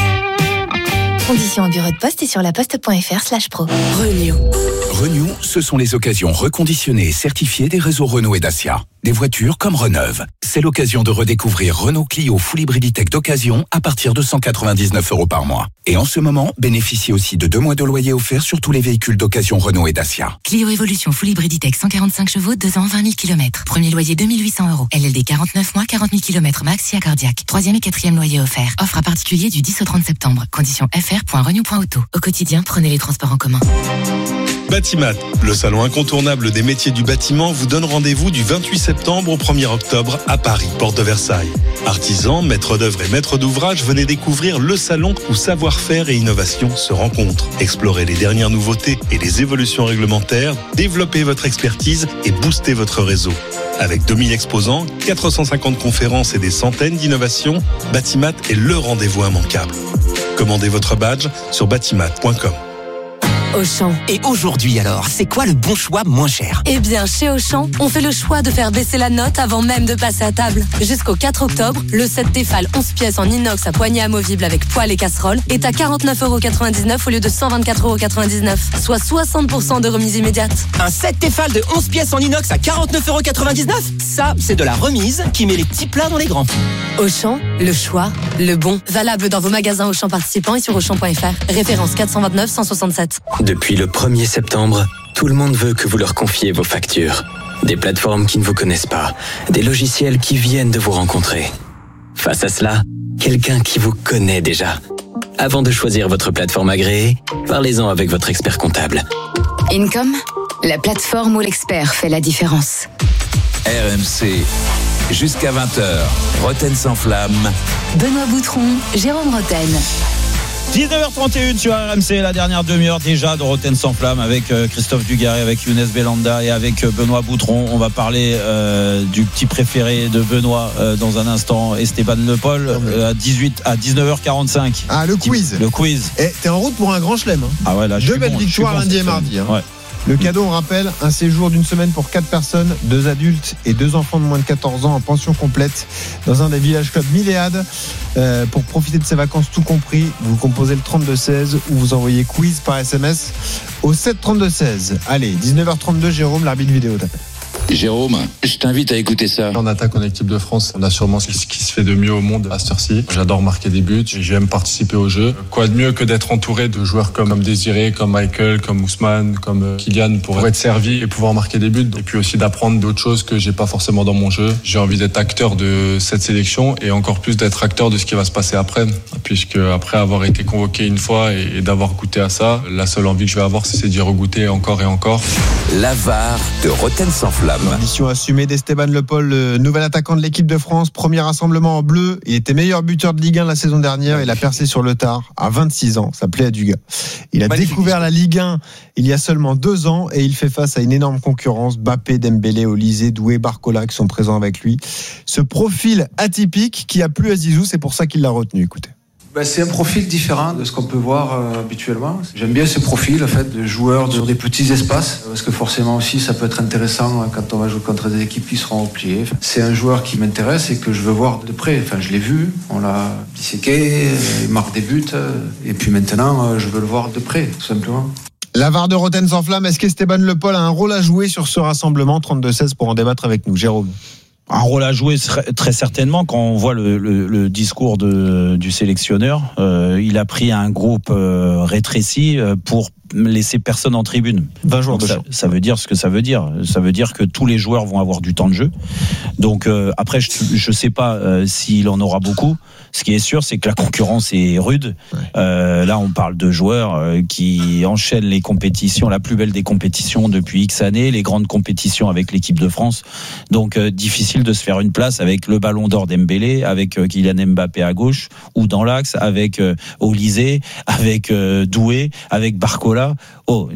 [SPEAKER 21] Conditions au bureau de poste et sur laposte point f r slash pro.
[SPEAKER 16] Renew. Renew, ce sont les occasions reconditionnées et certifiées des réseaux Renault et Dacia. Des voitures comme Reneuve. C'est l'occasion de redécouvrir Renault Clio Full Hybriditech d'occasion à partir de cent quatre-vingt-dix-neuf euros par mois. Et en ce moment, bénéficiez aussi de deux mois de loyer offerts sur tous les véhicules d'occasion Renault et Dacia.
[SPEAKER 13] Clio Evolution Full Hybriditech cent quarante-cinq chevaux, deux ans, vingt mille kilomètres. Premier loyer deux mille huit cents euros. L L D quarante-neuf mois, quarante mille kilomètres max, si à cardiaque. Troisième et quatrième loyer offert. Offre à particulier du dix au trente septembre. Conditions f r point renew point auto. Au quotidien, prenez les transports en commun.
[SPEAKER 2] Batimat, le salon incontournable des métiers du bâtiment, vous donne rendez-vous du vingt-huit septembre au premier octobre à Paris, porte de Versailles. Artisans, maîtres d'œuvre et maîtres d'ouvrage, venez découvrir le salon où savoir-faire et innovation se rencontrent. Explorez les dernières nouveautés et les évolutions réglementaires, développez votre expertise et boostez votre réseau. Avec deux mille exposants, quatre cent cinquante conférences et des centaines d'innovations, Batimat est le rendez-vous immanquable. Commandez votre badge sur batimat point com.
[SPEAKER 14] Auchan. Et aujourd'hui alors, c'est quoi le bon choix moins cher ?
[SPEAKER 15] Eh bien, chez Auchan, on fait le choix de faire baisser la note avant même de passer à table. Jusqu'au quatre octobre, le set Tefal onze pièces en inox à poignée amovible avec poêle et casserole est à quarante-neuf euros quatre-vingt-dix-neuf au lieu de cent vingt-quatre euros quatre-vingt-dix-neuf, soit soixante pour cent de remise immédiate.
[SPEAKER 14] Un set Tefal de onze pièces en inox à quarante-neuf euros quatre-vingt-dix-neuf ? Ça, c'est de la remise qui met les petits plats dans les grands.
[SPEAKER 15] Auchan, le choix, le bon. Valable dans vos magasins Auchan participants et sur auchan point f r. Référence quatre cent vingt-neuf cent soixante-sept.
[SPEAKER 17] Depuis le premier septembre, tout le monde veut que vous leur confiez vos factures. Des plateformes qui ne vous connaissent pas, des logiciels qui viennent de vous rencontrer. Face à cela, quelqu'un qui vous connaît déjà. Avant de choisir votre plateforme agréée, parlez-en avec votre expert comptable.
[SPEAKER 12] Income, la plateforme où l'expert fait la différence.
[SPEAKER 6] R M C, jusqu'à vingt heures, Roten sans flamme.
[SPEAKER 12] Benoît Boutron, Jérôme Roten.
[SPEAKER 1] dix-neuf heures trente et une sur R M C, la dernière demi-heure déjà de Roten sans flamme avec euh, Christophe Dugarry, avec Younes Belanda et avec euh, Benoît Boutron. On va parler euh, du petit préféré de Benoît euh, dans un instant, Esteban Le Paul, euh, à dix-huit à dix-neuf heures quarante-cinq.
[SPEAKER 4] Ah, le quiz.
[SPEAKER 1] Le quiz.
[SPEAKER 4] Et t'es en route pour un grand chelem. Hein.
[SPEAKER 1] Ah ouais, là, je
[SPEAKER 4] Deux belles
[SPEAKER 1] bon,
[SPEAKER 4] victoires
[SPEAKER 1] bon,
[SPEAKER 4] lundi et mardi. Hein.
[SPEAKER 1] Ouais.
[SPEAKER 4] Le cadeau, on rappelle, un séjour d'une semaine pour quatre personnes, deux adultes et deux enfants de moins de quatorze ans en pension complète dans un des villages clubs Milléade. Euh, pour profiter de ces vacances tout compris, vous composez le trente-deux seize ou vous envoyez quiz par S M S au sept trente-deux seize. Allez, dix-neuf heures trente-deux, Jérôme, l'arbitre vidéo t'appelle.
[SPEAKER 18] Jérôme, je t'invite à écouter ça.
[SPEAKER 19] En attaque en équipe de France, on a sûrement ce qui se fait de mieux au monde à cette heure-ci. J'adore marquer des buts, j'aime participer au jeu. Quoi de mieux que d'être entouré de joueurs comme, comme Désiré, comme Michael, comme Ousmane, comme Kylian pour être servi et pouvoir marquer des buts. Et puis aussi d'apprendre d'autres choses que j'ai pas forcément dans mon jeu. J'ai envie d'être acteur de cette sélection et encore plus d'être acteur de ce qui va se passer après. Puisque après avoir été convoqué une fois et d'avoir goûté à ça, la seule envie que je vais avoir, c'est d'y regoûter encore et encore.
[SPEAKER 6] La V A R de Roten sans flamme.
[SPEAKER 4] Mission assumée d'Esteban Le Paul, le nouvel attaquant de l'équipe de France. Premier rassemblement en bleu. Il était meilleur buteur de Ligue un la saison dernière. Il a percé sur le tard à vingt-six ans. Ça plaît à Dugas. Il a Magnifique découvert la Ligue un il y a seulement deux ans et il fait face à une énorme concurrence. Mbappé, Dembélé, Olysée, Doué, Barcola qui sont présents avec lui. Ce profil atypique qui a plu à Zizou, c'est pour ça qu'il l'a retenu. Écoutez.
[SPEAKER 20] Ben, c'est un profil différent de ce qu'on peut voir euh, habituellement. J'aime bien ce profil en fait, de joueurs sur des petits espaces, parce que forcément aussi ça peut être intéressant hein, quand on va jouer contre des équipes qui seront repliées. C'est un joueur qui m'intéresse et que je veux voir de près. Enfin, je l'ai vu, on l'a disséqué, il marque des buts, et puis maintenant je veux le voir de près, tout simplement.
[SPEAKER 4] La V A R de Roten sans flamme, est-ce qu'Esteban Le Paul a un rôle à jouer sur ce rassemblement trente-deux seize pour en débattre avec nous, Jérôme?
[SPEAKER 1] Un rôle à jouer très certainement quand on voit le, le, le discours de, du sélectionneur. Euh, il a pris un groupe euh, rétréci pour laisser personne en tribune.
[SPEAKER 4] vingt joueurs de
[SPEAKER 1] ça,
[SPEAKER 4] champ.
[SPEAKER 1] Ça veut dire ce que ça veut dire. Ça veut dire que tous les joueurs vont avoir du temps de jeu. Donc euh, après, je ne sais pas euh, s'il en aura beaucoup. Ce qui est sûr, c'est que la concurrence est rude. Ouais. Euh, là, on parle de joueurs euh, qui enchaînent les compétitions, la plus belle des compétitions depuis X années, les grandes compétitions avec l'équipe de France. Donc, euh, difficile de se faire une place avec le Ballon d'Or d'Embélé, avec euh, Kylian Mbappé à gauche ou dans l'axe, avec euh, Olysée, avec euh, Doué, avec Barcola. Oh,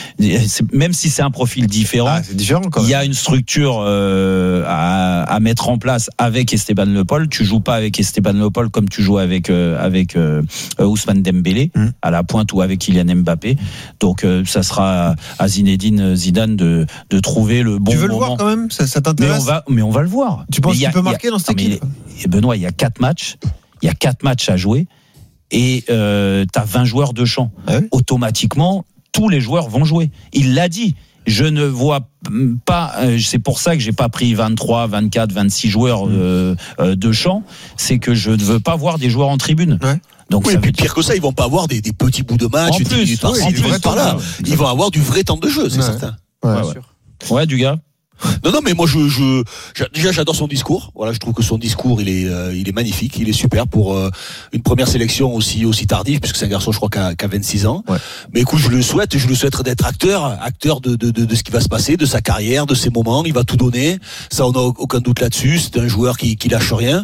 [SPEAKER 1] même si c'est un profil différent,
[SPEAKER 4] ah, c'est différent quand même.
[SPEAKER 1] Il y a une structure euh, à, à mettre en place avec Esteban Le Paul. Tu joues pas avec Esteban Le Paul comme tu joues avec euh, avec euh, Ousmane Dembélé mmh. à la pointe ou avec Kylian Mbappé. Donc euh, ça sera à Zinedine Zidane de de trouver le bon moment.
[SPEAKER 4] Tu veux le voir quand même, ça, ça t'intéresse?
[SPEAKER 1] Mais on va mais on va le voir.
[SPEAKER 4] Tu penses qu'il peut marquer
[SPEAKER 1] a,
[SPEAKER 4] dans cette équipe?
[SPEAKER 1] Et Benoît, il y a quatre matchs, il y a quatre matchs à jouer et euh, t'as vingt joueurs de champ. Ah oui? Automatiquement, tous les joueurs vont jouer. Il l'a dit. Je ne vois pas, c'est pour ça que j'ai pas pris vingt-trois, vingt-quatre, vingt-six joueurs euh, de champ, c'est que je ne veux pas voir des joueurs en tribune.
[SPEAKER 22] Ouais. Donc oui, et puis pire que ça, ils vont pas avoir des, des petits bouts de match,
[SPEAKER 1] en
[SPEAKER 22] des,
[SPEAKER 1] plus,
[SPEAKER 22] des,
[SPEAKER 1] oui,
[SPEAKER 22] des, des
[SPEAKER 1] vrais
[SPEAKER 22] par là. Ils vont avoir du vrai temps de jeu, c'est
[SPEAKER 1] ouais.
[SPEAKER 22] certain.
[SPEAKER 1] Ouais, ouais. ouais. ouais, du gars.
[SPEAKER 22] Non, non, mais moi, je, je, déjà, j'adore son discours. Voilà, je trouve que son discours, il est, euh, il est magnifique, il est super pour euh, une première sélection aussi, aussi tardive, puisque c'est un garçon, je crois, qui a, qui a vingt-six ans. Ouais. Mais écoute, je le souhaite, je le souhaite d'être acteur, acteur de, de, de, de ce qui va se passer, de sa carrière, de ses moments. Il va tout donner. Ça, on n'a aucun doute là-dessus. C'est un joueur qui, qui lâche rien.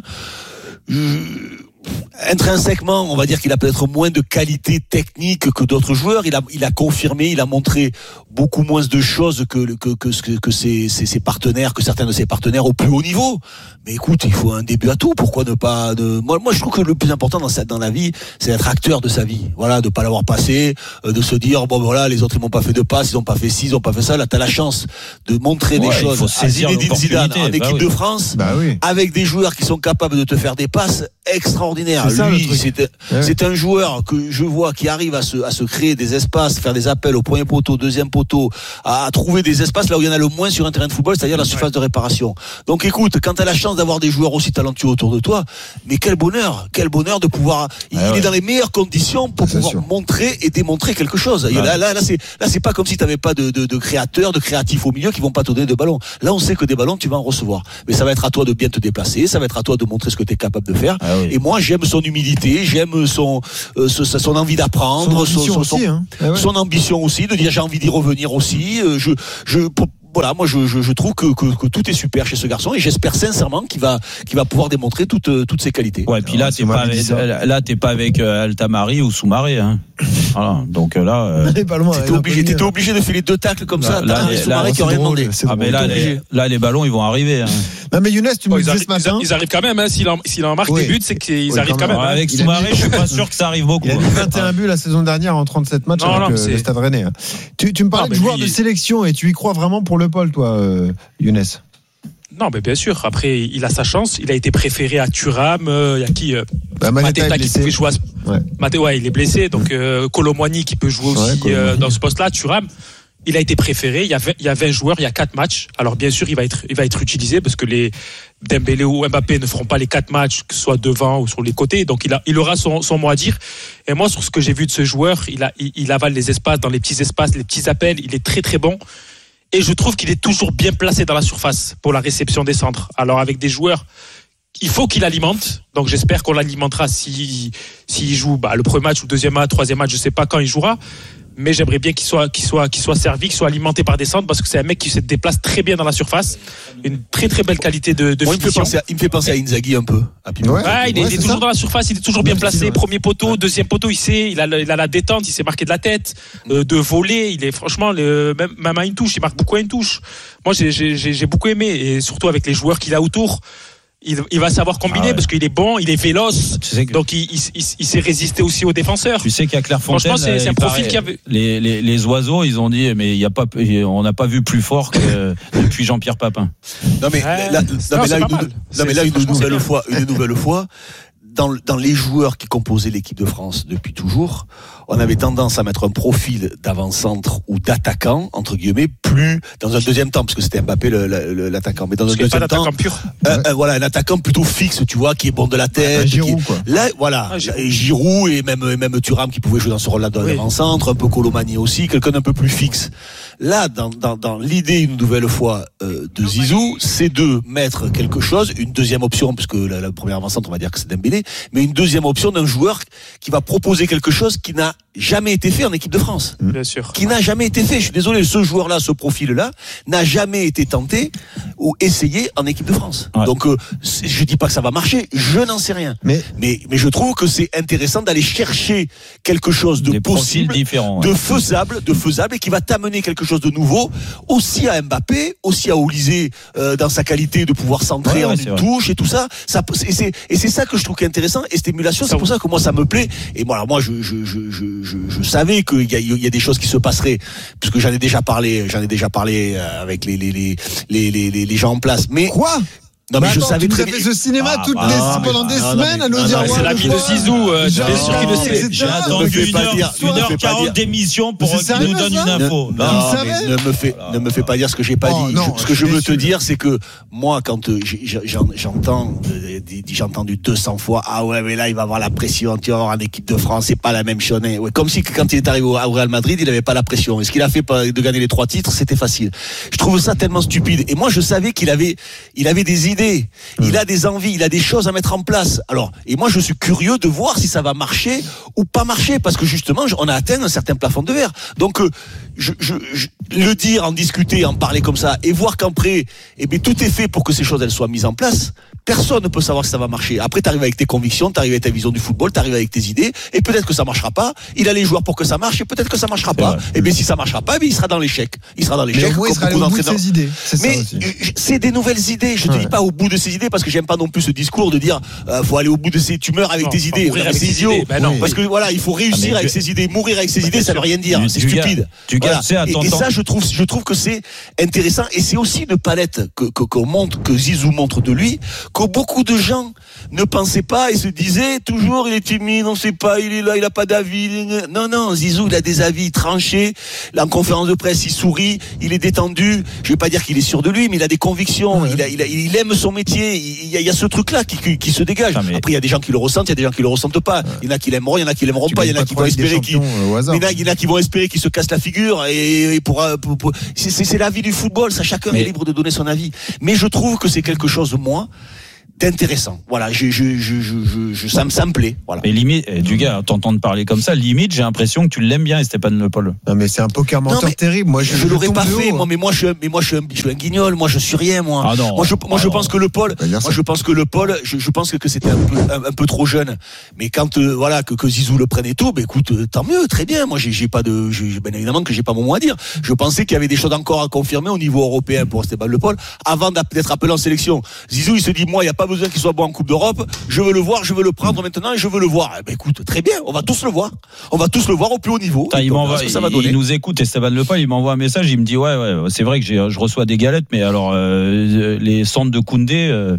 [SPEAKER 22] Je... Intrinsèquement, on va dire qu'il a peut-être moins de qualité technique que d'autres joueurs. Il a, il a confirmé, il a montré beaucoup moins de choses que que que que, que ses, ses, ses partenaires, que certains de ses partenaires au plus haut niveau. Mais écoute, il faut un début à tout. Pourquoi ne pas de... Moi, moi, je trouve que le plus important dans sa, dans la vie, c'est d'être acteur de sa vie. Voilà, de pas l'avoir passé, de se dire bon voilà, les autres ils m'ont pas fait de passe, ils ont pas fait ci, ils ont pas fait ça. Là, t'as la chance de montrer ouais, des choses. Il faut saisir Zinedine Zidane en équipe bah oui. de France, bah oui. avec des joueurs qui sont capables de te faire des passes extraordinaires. C'est Lui, c'est, ouais. c'est un joueur que je vois qui arrive à se, à se créer des espaces, faire des appels au premier poteau, deuxième poteau, à, à trouver des espaces là où il y en a le moins sur un terrain de football, c'est-à-dire la surface ouais. de réparation. Donc écoute, quand tu as la chance d'avoir des joueurs aussi talentueux autour de toi, mais quel bonheur, quel bonheur de pouvoir, il ouais, est ouais. dans les meilleures conditions pour c'est pouvoir sûr. montrer et démontrer quelque chose. Ouais. Et là, là, là, c'est, là, c'est pas comme si tu n'avais pas de, de, de créateurs, de créatifs au milieu qui vont pas te donner de ballons. Là, on sait que des ballons, tu vas en recevoir. Mais ça va être à toi de bien te déplacer, ça va être à toi de montrer ce que tu es capable de faire. Ah oui. Et moi, j'aime son humilité, j'aime son, euh, son, son envie d'apprendre, son ambition, son, son, aussi, hein. ah ouais. son ambition aussi, de dire j'ai envie d'y revenir aussi. Euh, je, je, pour, voilà, moi je, je, je trouve que, que, que tout est super chez ce garçon et j'espère sincèrement qu'il va, qu'il va pouvoir démontrer toutes, toutes ses qualités.
[SPEAKER 1] Ouais, et puis là, t'es pas, avec, là, t'es pas avec euh, Altamari ou Soumaré, hein. Voilà, donc là, euh,
[SPEAKER 22] pas loin, t'étais obligé, t'étais obligé de filer deux tacles comme là, ça. Là, là, Soumaré qui aurait demandé.
[SPEAKER 1] Ah, mais là, les, là, les ballons, ils vont arriver. Hein.
[SPEAKER 4] Non, mais Younes, tu me
[SPEAKER 3] oh,
[SPEAKER 4] disais
[SPEAKER 3] arrivent,
[SPEAKER 4] ce matin.
[SPEAKER 3] Ils arrivent quand même, hein. S'il en, s'il en marque oui. des buts, c'est qu'ils oui, arrivent quand même.
[SPEAKER 1] même. Avec Soumaré, je suis pas sûr que ça arrive beaucoup.
[SPEAKER 4] Il a mis vingt et un buts la saison dernière en trente-sept matchs non, avec non, le Stade Rennais. Tu, tu me parlais de joueurs de sélection et tu y crois vraiment pour le pôle, toi, euh, Younes?
[SPEAKER 3] Non, mais bien sûr. Après, il a sa chance. Il a été préféré à Thuram. Il euh, y a qui euh,
[SPEAKER 4] bah, Mateta qui pouvait jouer.
[SPEAKER 3] À... Ouais. Maté, ouais, il est blessé. Donc euh, Colomboigny qui peut jouer aussi ouais, euh, dans ce poste-là. Thuram, il a été préféré. Il y a vingt, il y a vingt joueurs. Il y a quatre matchs. Alors bien sûr, il va être, il va être utilisé parce que les Dembélé ou Mbappé ne feront pas les quatre matchs, que ce soit devant ou sur les côtés. Donc il a, il aura son, son mot à dire. Et moi, sur ce que j'ai vu de ce joueur, il a, il, il avale les espaces dans les petits espaces, les petits appels. Il est très très bon. Et je trouve qu'il est toujours bien placé dans la surface pour la réception des centres. Alors avec des joueurs, il faut qu'il alimente. Donc j'espère qu'on l'alimentera s'il si, si joue bah, le premier match ou le deuxième match, troisième match, je ne sais pas quand il jouera. Mais j'aimerais bien qu'il soit, qu'il soit, qu'il soit servi, qu'il soit alimenté par des centres parce que c'est un mec qui se déplace très bien dans la surface. Une très très belle qualité de, de
[SPEAKER 22] Moi, finition. Il me, fait penser à, il me fait penser à Inzaghi un peu.
[SPEAKER 3] Ouais, ouais, il est, ouais, il est toujours ça. Dans la surface, il est toujours bien placé. Premier poteau, deuxième poteau, il sait, il a, il a la détente, il sait marquer de la tête, euh, de voler. Il est franchement, le, même, même à une touche, il marque beaucoup à une touche. Moi, j'ai, j'ai, j'ai beaucoup aimé et surtout avec les joueurs qu'il a autour. Il, il va savoir combiner ah ouais. parce qu'il est bon, il est véloce, tu sais que... donc il, il, il, il sait résister aussi aux défenseurs.
[SPEAKER 1] Tu sais qu'à Clairefontaine,
[SPEAKER 3] franchement, c'est, c'est un profil
[SPEAKER 1] paraît,
[SPEAKER 3] qui avait...
[SPEAKER 1] les, les, les oiseaux, ils ont dit, mais il y a pas, on n'a pas vu plus fort que depuis Jean-Pierre Papin.
[SPEAKER 22] Non mais là, là, non, mais là, une, non, mais là une nouvelle fois, une nouvelle fois. Dans, dans les joueurs qui composaient l'équipe de France depuis toujours, on avait tendance à mettre un profil d'avant-centre ou d'attaquant, entre guillemets, plus dans un deuxième temps, parce que c'était Mbappé le, le, l'attaquant, mais dans parce un deuxième temps,
[SPEAKER 3] pur.
[SPEAKER 22] Euh, euh, voilà, un attaquant plutôt fixe, tu vois, qui est bon de la tête.
[SPEAKER 4] Un Giroud,
[SPEAKER 22] qui,
[SPEAKER 4] quoi.
[SPEAKER 22] Là, voilà, ah, Giroud. Giroud et même, et même Thuram qui pouvait jouer dans ce rôle-là dans oui. l'avant-centre, un peu Colomani aussi, quelqu'un d'un peu plus fixe. Là, dans, dans, dans l'idée, une nouvelle fois, euh, de Zizou, c'est de mettre quelque chose, une deuxième option, parce que la, la première avant-centre, on va dire que c'est Dembélé, mais une deuxième option d'un joueur qui va proposer quelque chose qui n'a jamais été fait en équipe de France.
[SPEAKER 3] Bien sûr.
[SPEAKER 22] Qui n'a jamais été fait. Je suis désolé, ce joueur-là, ce profil-là, n'a jamais été tenté ou essayé en équipe de France. Ouais. Donc, euh, je dis pas que ça va marcher, je n'en sais rien. Mais, mais, mais je trouve que c'est intéressant d'aller chercher quelque chose de possible,
[SPEAKER 1] différents,
[SPEAKER 22] ouais.
[SPEAKER 1] de
[SPEAKER 22] faisable, de faisable, et qui va t'amener quelque chose de nouveau, aussi à Mbappé, aussi à Olysée, euh, dans sa qualité de pouvoir centrer ouais, ouais, en une vrai. touche et tout ça. ça et, c'est, et c'est ça que je trouve qui est intéressant. Et cette émulation, c'est pour ça que moi, ça me plaît. Et moi, alors moi, je, je, je, je, je, je savais qu'il y a, il y a des choses qui se passeraient, puisque j'en ai déjà parlé, j'en ai déjà parlé avec les, les, les, les, les, les gens en place. Mais
[SPEAKER 4] quoi?
[SPEAKER 22] Non, mais
[SPEAKER 4] bah
[SPEAKER 22] je
[SPEAKER 4] attends,
[SPEAKER 22] savais
[SPEAKER 4] tu
[SPEAKER 22] très
[SPEAKER 4] nous as
[SPEAKER 22] bien.
[SPEAKER 4] fait ce cinéma
[SPEAKER 22] Ah,
[SPEAKER 4] toutes
[SPEAKER 22] bah,
[SPEAKER 4] les,
[SPEAKER 22] non,
[SPEAKER 4] pendant
[SPEAKER 22] mais-
[SPEAKER 4] des
[SPEAKER 22] non,
[SPEAKER 4] semaines
[SPEAKER 22] non,
[SPEAKER 4] à nous
[SPEAKER 22] mais-
[SPEAKER 4] dire
[SPEAKER 22] non,
[SPEAKER 4] ouais,
[SPEAKER 22] c'est la
[SPEAKER 4] le
[SPEAKER 3] vie de
[SPEAKER 4] joueur,
[SPEAKER 3] Zizou, euh,
[SPEAKER 4] genre,
[SPEAKER 3] bien sûr qu'il le sait.
[SPEAKER 4] et cetera.
[SPEAKER 1] J'ai attendu
[SPEAKER 22] Ne me fais
[SPEAKER 1] une
[SPEAKER 22] pas
[SPEAKER 1] heure,
[SPEAKER 22] dire-
[SPEAKER 1] une
[SPEAKER 22] ne me
[SPEAKER 1] heure
[SPEAKER 22] fais pas
[SPEAKER 1] quarante
[SPEAKER 22] dire-
[SPEAKER 1] d'émission pour
[SPEAKER 4] Mais c'est
[SPEAKER 1] qu'il nous
[SPEAKER 4] sérieux,
[SPEAKER 1] donne
[SPEAKER 4] ça
[SPEAKER 1] une info.
[SPEAKER 22] Ne,
[SPEAKER 1] Non,
[SPEAKER 22] non,
[SPEAKER 4] savais
[SPEAKER 22] mais ne me fais, ne me fais pas dire ce que j'ai pas
[SPEAKER 4] Oh,
[SPEAKER 22] dit.
[SPEAKER 4] non,
[SPEAKER 22] Je- ce que
[SPEAKER 4] je
[SPEAKER 22] je
[SPEAKER 4] suis
[SPEAKER 22] veux te
[SPEAKER 4] déçu.
[SPEAKER 22] dire, c'est que moi, quand euh, j'ai- j'ai- j'entends, euh, j'ai entendu deux cents fois, ah ouais, mais là, il va avoir la pression, tu vas avoir en équipe de France, c'est pas la même chose. Hein. Ouais, comme si quand il est arrivé au au Real Madrid, il avait pas la pression. Et ce qu'il a fait de gagner les trois titres, c'était facile. Je trouve ça tellement stupide. Et moi, je savais qu'il avait, il avait des idées, il a des envies, il a des choses à mettre en place. Alors, et moi, je suis curieux de voir si ça va marcher ou pas marcher, parce que justement, on a atteint un certain plafond de verre. Donc, euh, je, je, je, le dire, en discuter, en parler comme ça, et voir qu'après, eh bien, tout est fait pour que ces choses elles soient mises en place. Personne ne peut savoir si ça va marcher. Après, tu arrives avec tes convictions, tu arrives avec ta vision du football, tu arrives avec tes idées, et peut-être que ça marchera pas. Il a les joueurs pour que ça marche, et peut-être que ça marchera pas. Et bien, si ça marchera pas, eh il sera dans l'échec. Il sera dans l'échec.
[SPEAKER 4] Mais au moins, il sera allé au bout de ses idées. C'est ça
[SPEAKER 22] Mais
[SPEAKER 4] aussi.
[SPEAKER 22] euh, c'est des nouvelles idées. Je ne
[SPEAKER 4] Ouais.
[SPEAKER 22] dis pas au bout de ses idées, parce que j'aime pas non plus ce discours de dire euh, faut aller au bout de ses tumeurs avec
[SPEAKER 3] Non,
[SPEAKER 22] tes
[SPEAKER 3] pas
[SPEAKER 22] idées.
[SPEAKER 3] mourir
[SPEAKER 22] Non,
[SPEAKER 3] avec
[SPEAKER 22] c'est
[SPEAKER 3] ses
[SPEAKER 22] idiot.
[SPEAKER 3] idées. Ben non.
[SPEAKER 22] Oui. Parce que voilà, il faut réussir
[SPEAKER 1] Ah, mais
[SPEAKER 22] avec
[SPEAKER 1] tu-
[SPEAKER 22] ses idées. Mourir avec ses
[SPEAKER 1] Bah,
[SPEAKER 22] idées,
[SPEAKER 1] bien
[SPEAKER 22] ça veut
[SPEAKER 1] sûr.
[SPEAKER 22] rien dire.
[SPEAKER 1] Du-
[SPEAKER 22] C'est
[SPEAKER 1] du gars-
[SPEAKER 22] stupide.
[SPEAKER 1] du gars,
[SPEAKER 22] Voilà.
[SPEAKER 1] tu sais, à
[SPEAKER 22] Et-
[SPEAKER 1] ton
[SPEAKER 22] et
[SPEAKER 1] temps-
[SPEAKER 22] ça, je trouve, je trouve que c'est intéressant. Et c'est aussi une palette que, que, qu'on montre, que Zizou montre de lui, que beaucoup de gens ne pensaient pas et se disaient toujours, il est timide, on sait pas, il est là, il a pas d'avis. Non, non, Zizou, il a des avis tranchés. Là, en conférence de presse, il sourit, il est détendu. Je vais pas dire qu'il est sûr de lui, mais il a des convictions.
[SPEAKER 4] Ouais.
[SPEAKER 22] Il, a, il, a, il aime son métier. Il y a, il y a ce truc-là qui, qui, qui se dégage.
[SPEAKER 1] Ah, mais-
[SPEAKER 22] Après, il y a des gens qui le ressentent, il y a des gens qui le ressentent pas. Il y en a qui l'aimeront, il y en a qui l'aimeront
[SPEAKER 4] Tu
[SPEAKER 22] pas. Il y
[SPEAKER 4] gagnes
[SPEAKER 22] en a
[SPEAKER 4] pas
[SPEAKER 22] qui
[SPEAKER 4] trop
[SPEAKER 22] vont
[SPEAKER 4] avec des
[SPEAKER 22] espérer qu'il
[SPEAKER 4] champions, euh, au hasard.
[SPEAKER 22] mais là, il y en a qui vont espérer qu'il se casse la figure et, et pour, pour, pour- c'est, c'est, c'est la vie du football, ça, chacun
[SPEAKER 1] Mais-
[SPEAKER 22] est libre de donner son avis. Mais je trouve que c'est quelque chose, moi, d'intéressant. Voilà, je, je, je, je, je, je- ça me, ça me plaît. Voilà.
[SPEAKER 1] Mais limite, eh, du gars, t'entendre parler comme ça, limite, j'ai l'impression que tu l'aimes bien, Stéphane Le Paul.
[SPEAKER 4] Non, mais c'est un poker
[SPEAKER 22] Non,
[SPEAKER 4] menteur
[SPEAKER 22] mais
[SPEAKER 4] terrible. Moi, je,
[SPEAKER 22] je l'aurais
[SPEAKER 4] tombe
[SPEAKER 22] pas
[SPEAKER 4] de
[SPEAKER 22] fait,
[SPEAKER 4] haut,
[SPEAKER 22] moi,
[SPEAKER 4] hein.
[SPEAKER 22] mais moi, je suis, un- mais moi, je suis un, je suis un guignol, moi, je suis rien, moi.
[SPEAKER 1] Ah non.
[SPEAKER 22] Moi, je, moi,
[SPEAKER 1] Ah
[SPEAKER 22] je
[SPEAKER 1] non.
[SPEAKER 22] pense que le Paul,
[SPEAKER 4] pas dire ça.
[SPEAKER 22] moi, je pense que le Paul, je, je pense que, que c'était un peu, un, un peu trop jeune. Mais quand, euh, voilà, que, que Zizou le prenne et tout, ben, écoute, euh, tant mieux, très bien. Moi, j'ai, j'ai pas de, j'ai, bien évidemment que j'ai pas mon mot à dire. Je pensais qu'il y avait des choses encore à confirmer au niveau européen pour Stéphane Le Paul avant d'être appelé en sélection. Zizou, il se dit, moi, il n'y a pas besoin qu'il soit bon en Coupe d'Europe. Je veux le voir, je veux le prendre maintenant et je veux le voir. Eh ben, écoute, très bien, on va tous le voir. On va tous le voir au plus haut niveau.
[SPEAKER 1] Putain, il
[SPEAKER 22] Et on verra
[SPEAKER 1] m'envoie,
[SPEAKER 22] ce que ça va
[SPEAKER 1] il,
[SPEAKER 22] donner.
[SPEAKER 1] il nous écoute et Stéphane Le Paul, il m'envoie un message, il me dit ouais, ouais, c'est vrai que j'ai, je reçois des galettes, mais alors euh, les centres de Koundé, euh,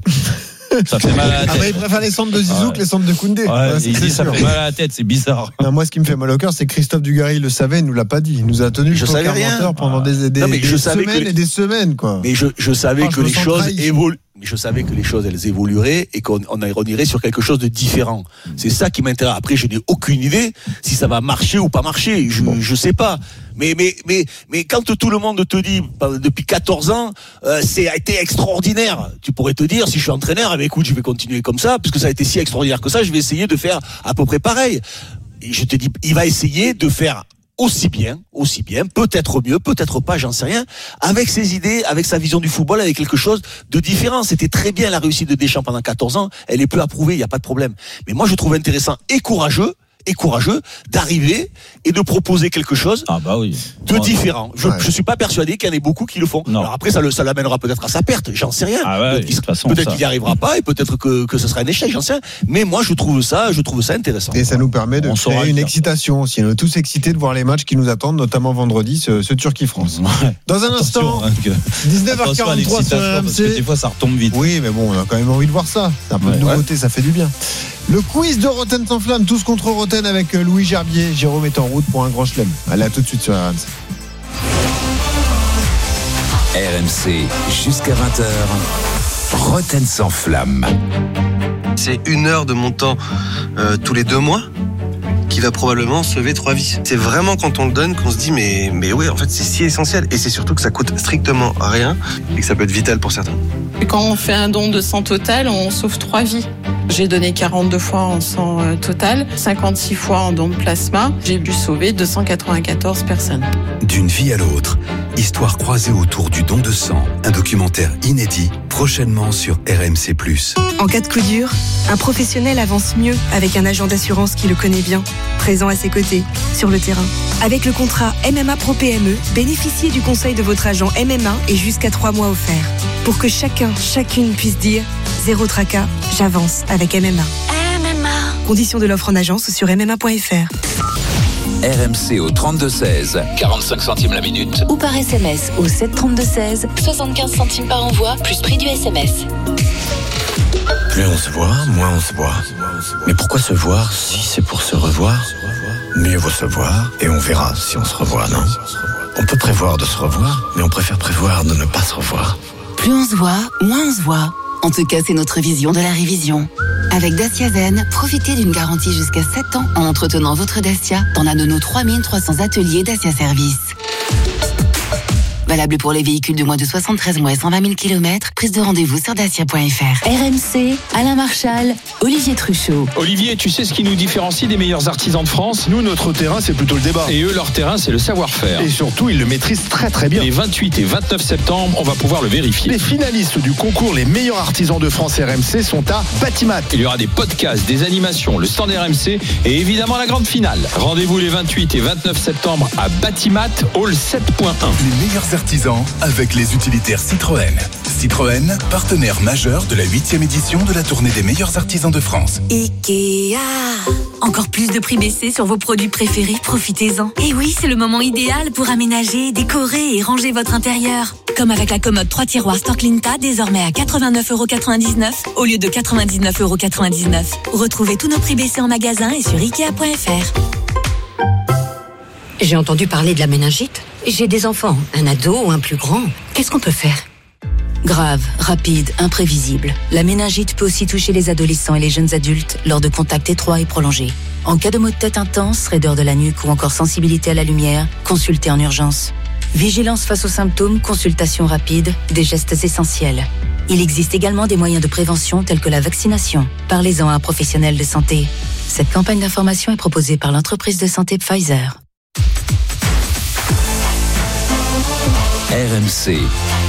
[SPEAKER 1] ça fait mal à la
[SPEAKER 4] Ah
[SPEAKER 1] tête.
[SPEAKER 4] bah, il préfère les centres de Zizou
[SPEAKER 1] Ouais.
[SPEAKER 4] que les centres de Koundé.
[SPEAKER 1] Ouais,
[SPEAKER 4] Ouais, c'est
[SPEAKER 1] il dit ça
[SPEAKER 4] sûr.
[SPEAKER 1] fait mal à la tête, c'est bizarre.
[SPEAKER 4] Non, moi, ce qui me fait mal au cœur, c'est que Christophe Dugarry le savait, il nous l'a pas dit. Il nous a tenu le
[SPEAKER 22] Je
[SPEAKER 4] poker
[SPEAKER 22] savais rien.
[SPEAKER 4] menteur pendant des, des,
[SPEAKER 22] Non, mais
[SPEAKER 4] des
[SPEAKER 22] je savais
[SPEAKER 4] semaines
[SPEAKER 22] que les-
[SPEAKER 4] et des semaines, quoi.
[SPEAKER 22] Mais je, je savais
[SPEAKER 4] Ah, je
[SPEAKER 22] que
[SPEAKER 4] me
[SPEAKER 22] les
[SPEAKER 4] sens
[SPEAKER 22] choses
[SPEAKER 4] trahi.
[SPEAKER 22] évoluent. Mais je savais que les choses elles évolueraient et qu'on on irait sur quelque chose de différent. C'est ça qui m'intéresse. Après, je n'ai aucune idée si ça va marcher ou pas marcher. Je je sais pas. Mais mais mais mais quand tout le monde te dit bah, depuis quatorze ans, euh, c'est a été extraordinaire. Tu pourrais te dire si je suis entraîneur, eh bien, écoute, je vais continuer comme ça puisque ça a été si extraordinaire que ça. Je vais essayer de faire à peu près pareil. Et je te dis, il va essayer de faire aussi bien, aussi bien, peut-être mieux, peut-être pas, j'en sais rien, avec ses idées, avec sa vision du football, avec quelque chose de différent. C'était très bien la réussite de Deschamps pendant quatorze ans, elle est peu approuvée, il n'y a pas de problème. Mais moi, je trouve intéressant et courageux, et courageux d'arriver et de proposer quelque chose
[SPEAKER 1] ah bah oui.
[SPEAKER 22] de
[SPEAKER 1] Ouais.
[SPEAKER 22] différent. Je,
[SPEAKER 1] Ouais.
[SPEAKER 22] je suis pas persuadé qu'il y en ait beaucoup qui le font.
[SPEAKER 1] Non.
[SPEAKER 22] Alors après, ça, le, ça l'amènera peut-être à sa perte, j'en sais rien.
[SPEAKER 1] Ah ouais,
[SPEAKER 22] peut-être
[SPEAKER 1] de
[SPEAKER 22] qu'il,
[SPEAKER 1] toute façon,
[SPEAKER 22] peut-être
[SPEAKER 1] ça-
[SPEAKER 22] qu'il n'y arrivera pas et peut-être que, que ce sera un échec, j'en sais rien. Mais moi, je trouve ça, je trouve ça intéressant.
[SPEAKER 4] Et ça nous permet de
[SPEAKER 1] On saura
[SPEAKER 4] créer
[SPEAKER 1] le
[SPEAKER 4] une
[SPEAKER 1] faire.
[SPEAKER 4] excitation aussi. On est tous excités de voir les matchs qui nous attendent, notamment vendredi, ce, ce Turquie-France. Dans un instant,
[SPEAKER 1] Attention, hein, que-
[SPEAKER 4] dix-neuf heures
[SPEAKER 1] attention à
[SPEAKER 4] quarante-trois sur
[SPEAKER 1] l'excitation, parce que
[SPEAKER 4] R M C.
[SPEAKER 1] des fois ça retombe vite.
[SPEAKER 4] Oui, mais bon, on a quand même envie de voir ça. C'est un peu
[SPEAKER 1] Ouais.
[SPEAKER 4] de nouveauté, ça fait du bien. Le quiz de Roten sans flamme, tous contre Roten avec euh, Louis Gerbier. Jérôme est en route pour un grand chelem. Allez, à tout de suite sur R M C.
[SPEAKER 6] R M C, jusqu'à vingt heures, Roten sans flamme.
[SPEAKER 5] C'est une heure de mon temps euh, tous les deux mois qui va probablement sauver trois vies. C'est vraiment quand on le donne qu'on se dit mais, mais oui, en fait c'est si essentiel et c'est surtout que ça coûte strictement rien et que ça peut être vital pour certains.
[SPEAKER 7] Et quand on fait un don de sang total, on sauve trois vies. J'ai donné quarante-deux fois en sang euh, total, cinquante-six fois en don de plasma. J'ai dû sauver deux cent quatre-vingt-quatorze personnes.
[SPEAKER 9] D'une vie à l'autre, histoire croisée autour du don de sang, un documentaire inédit, prochainement sur R M C plus.
[SPEAKER 24] En cas de coup dur, un professionnel avance mieux avec un agent d'assurance qui le connaît bien, présent à ses côtés, sur le terrain. Avec le contrat M M A Pro P M E, bénéficiez du conseil de votre agent M M A et jusqu'à trois mois offerts. Pour que chacun, chacune puisse dire « Zéro tracas, j'avance avec M M A ». Conditions de l'offre en agence sur m m a point f r.
[SPEAKER 6] R M C au trente-deux seize, quarante-cinq centimes la minute.
[SPEAKER 12] Ou par S M S au sept trente-deux seize, soixante-quinze centimes par envoi, plus prix du S M S.
[SPEAKER 8] Plus on se voit, moins on se voit. Mais pourquoi se voir si c'est pour se revoir? Mieux vaut se voir et on verra si on se revoit, non? On peut prévoir de se revoir, mais on préfère prévoir de ne pas se revoir.
[SPEAKER 12] Plus on se voit, moins on se voit. En tout cas, c'est notre vision de la révision. Avec Dacia Zen, profitez d'une garantie jusqu'à sept ans en entretenant votre Dacia dans l'un de nos trois mille trois cents ateliers Dacia Service. Valable pour les véhicules de moins de soixante-treize mois et cent vingt mille kilomètres. Prise de rendez-vous sur dacia point f r. R M C, Alain Marchal, Olivier Truchot.
[SPEAKER 10] Olivier, tu sais ce qui nous différencie des meilleurs artisans de France?
[SPEAKER 11] Nous, notre terrain, c'est plutôt le débat.
[SPEAKER 10] Et eux, leur terrain, c'est le savoir-faire.
[SPEAKER 11] Et surtout, ils le maîtrisent très très bien.
[SPEAKER 10] Les vingt-huit et vingt-neuf septembre, on va pouvoir le vérifier.
[SPEAKER 11] Les finalistes du concours Les meilleurs artisans de France R M C sont à Batimat.
[SPEAKER 10] Il y aura des podcasts, des animations, le stand R M C et évidemment la grande finale. Rendez-vous les vingt-huit et vingt-neuf septembre à Batimat, hall sept point un.
[SPEAKER 9] Les meilleurs artisans avec les utilitaires Citroën. Citroën, partenaire majeur de la huitième édition de la tournée des meilleurs artisans de France.
[SPEAKER 23] Ikea. Encore plus de prix baissés sur vos produits préférés, profitez-en. Et oui, c'est le moment idéal pour aménager, décorer et ranger votre intérieur. Comme avec la commode trois tiroirs Storklinta, désormais à quatre-vingt-neuf euros quatre-vingt-dix-neuf au lieu de quatre-vingt-dix-neuf euros quatre-vingt-dix-neuf. Retrouvez tous nos prix baissés en magasin et sur ikea point f r.
[SPEAKER 25] J'ai entendu parler de la méningite. J'ai des enfants, un ado ou un plus grand. Qu'est-ce qu'on peut faire?
[SPEAKER 12] Grave, rapide, imprévisible. La méningite peut aussi toucher les adolescents et les jeunes adultes lors de contacts étroits et prolongés. En cas de maux de tête intense, raideur de la nuque ou encore sensibilité à la lumière, consultez en urgence. Vigilance face aux symptômes, consultation rapide, des gestes essentiels. Il existe également des moyens de prévention tels que la vaccination. Parlez-en à un professionnel de santé. Cette campagne d'information est proposée par l'entreprise de santé Pfizer.
[SPEAKER 6] R M C,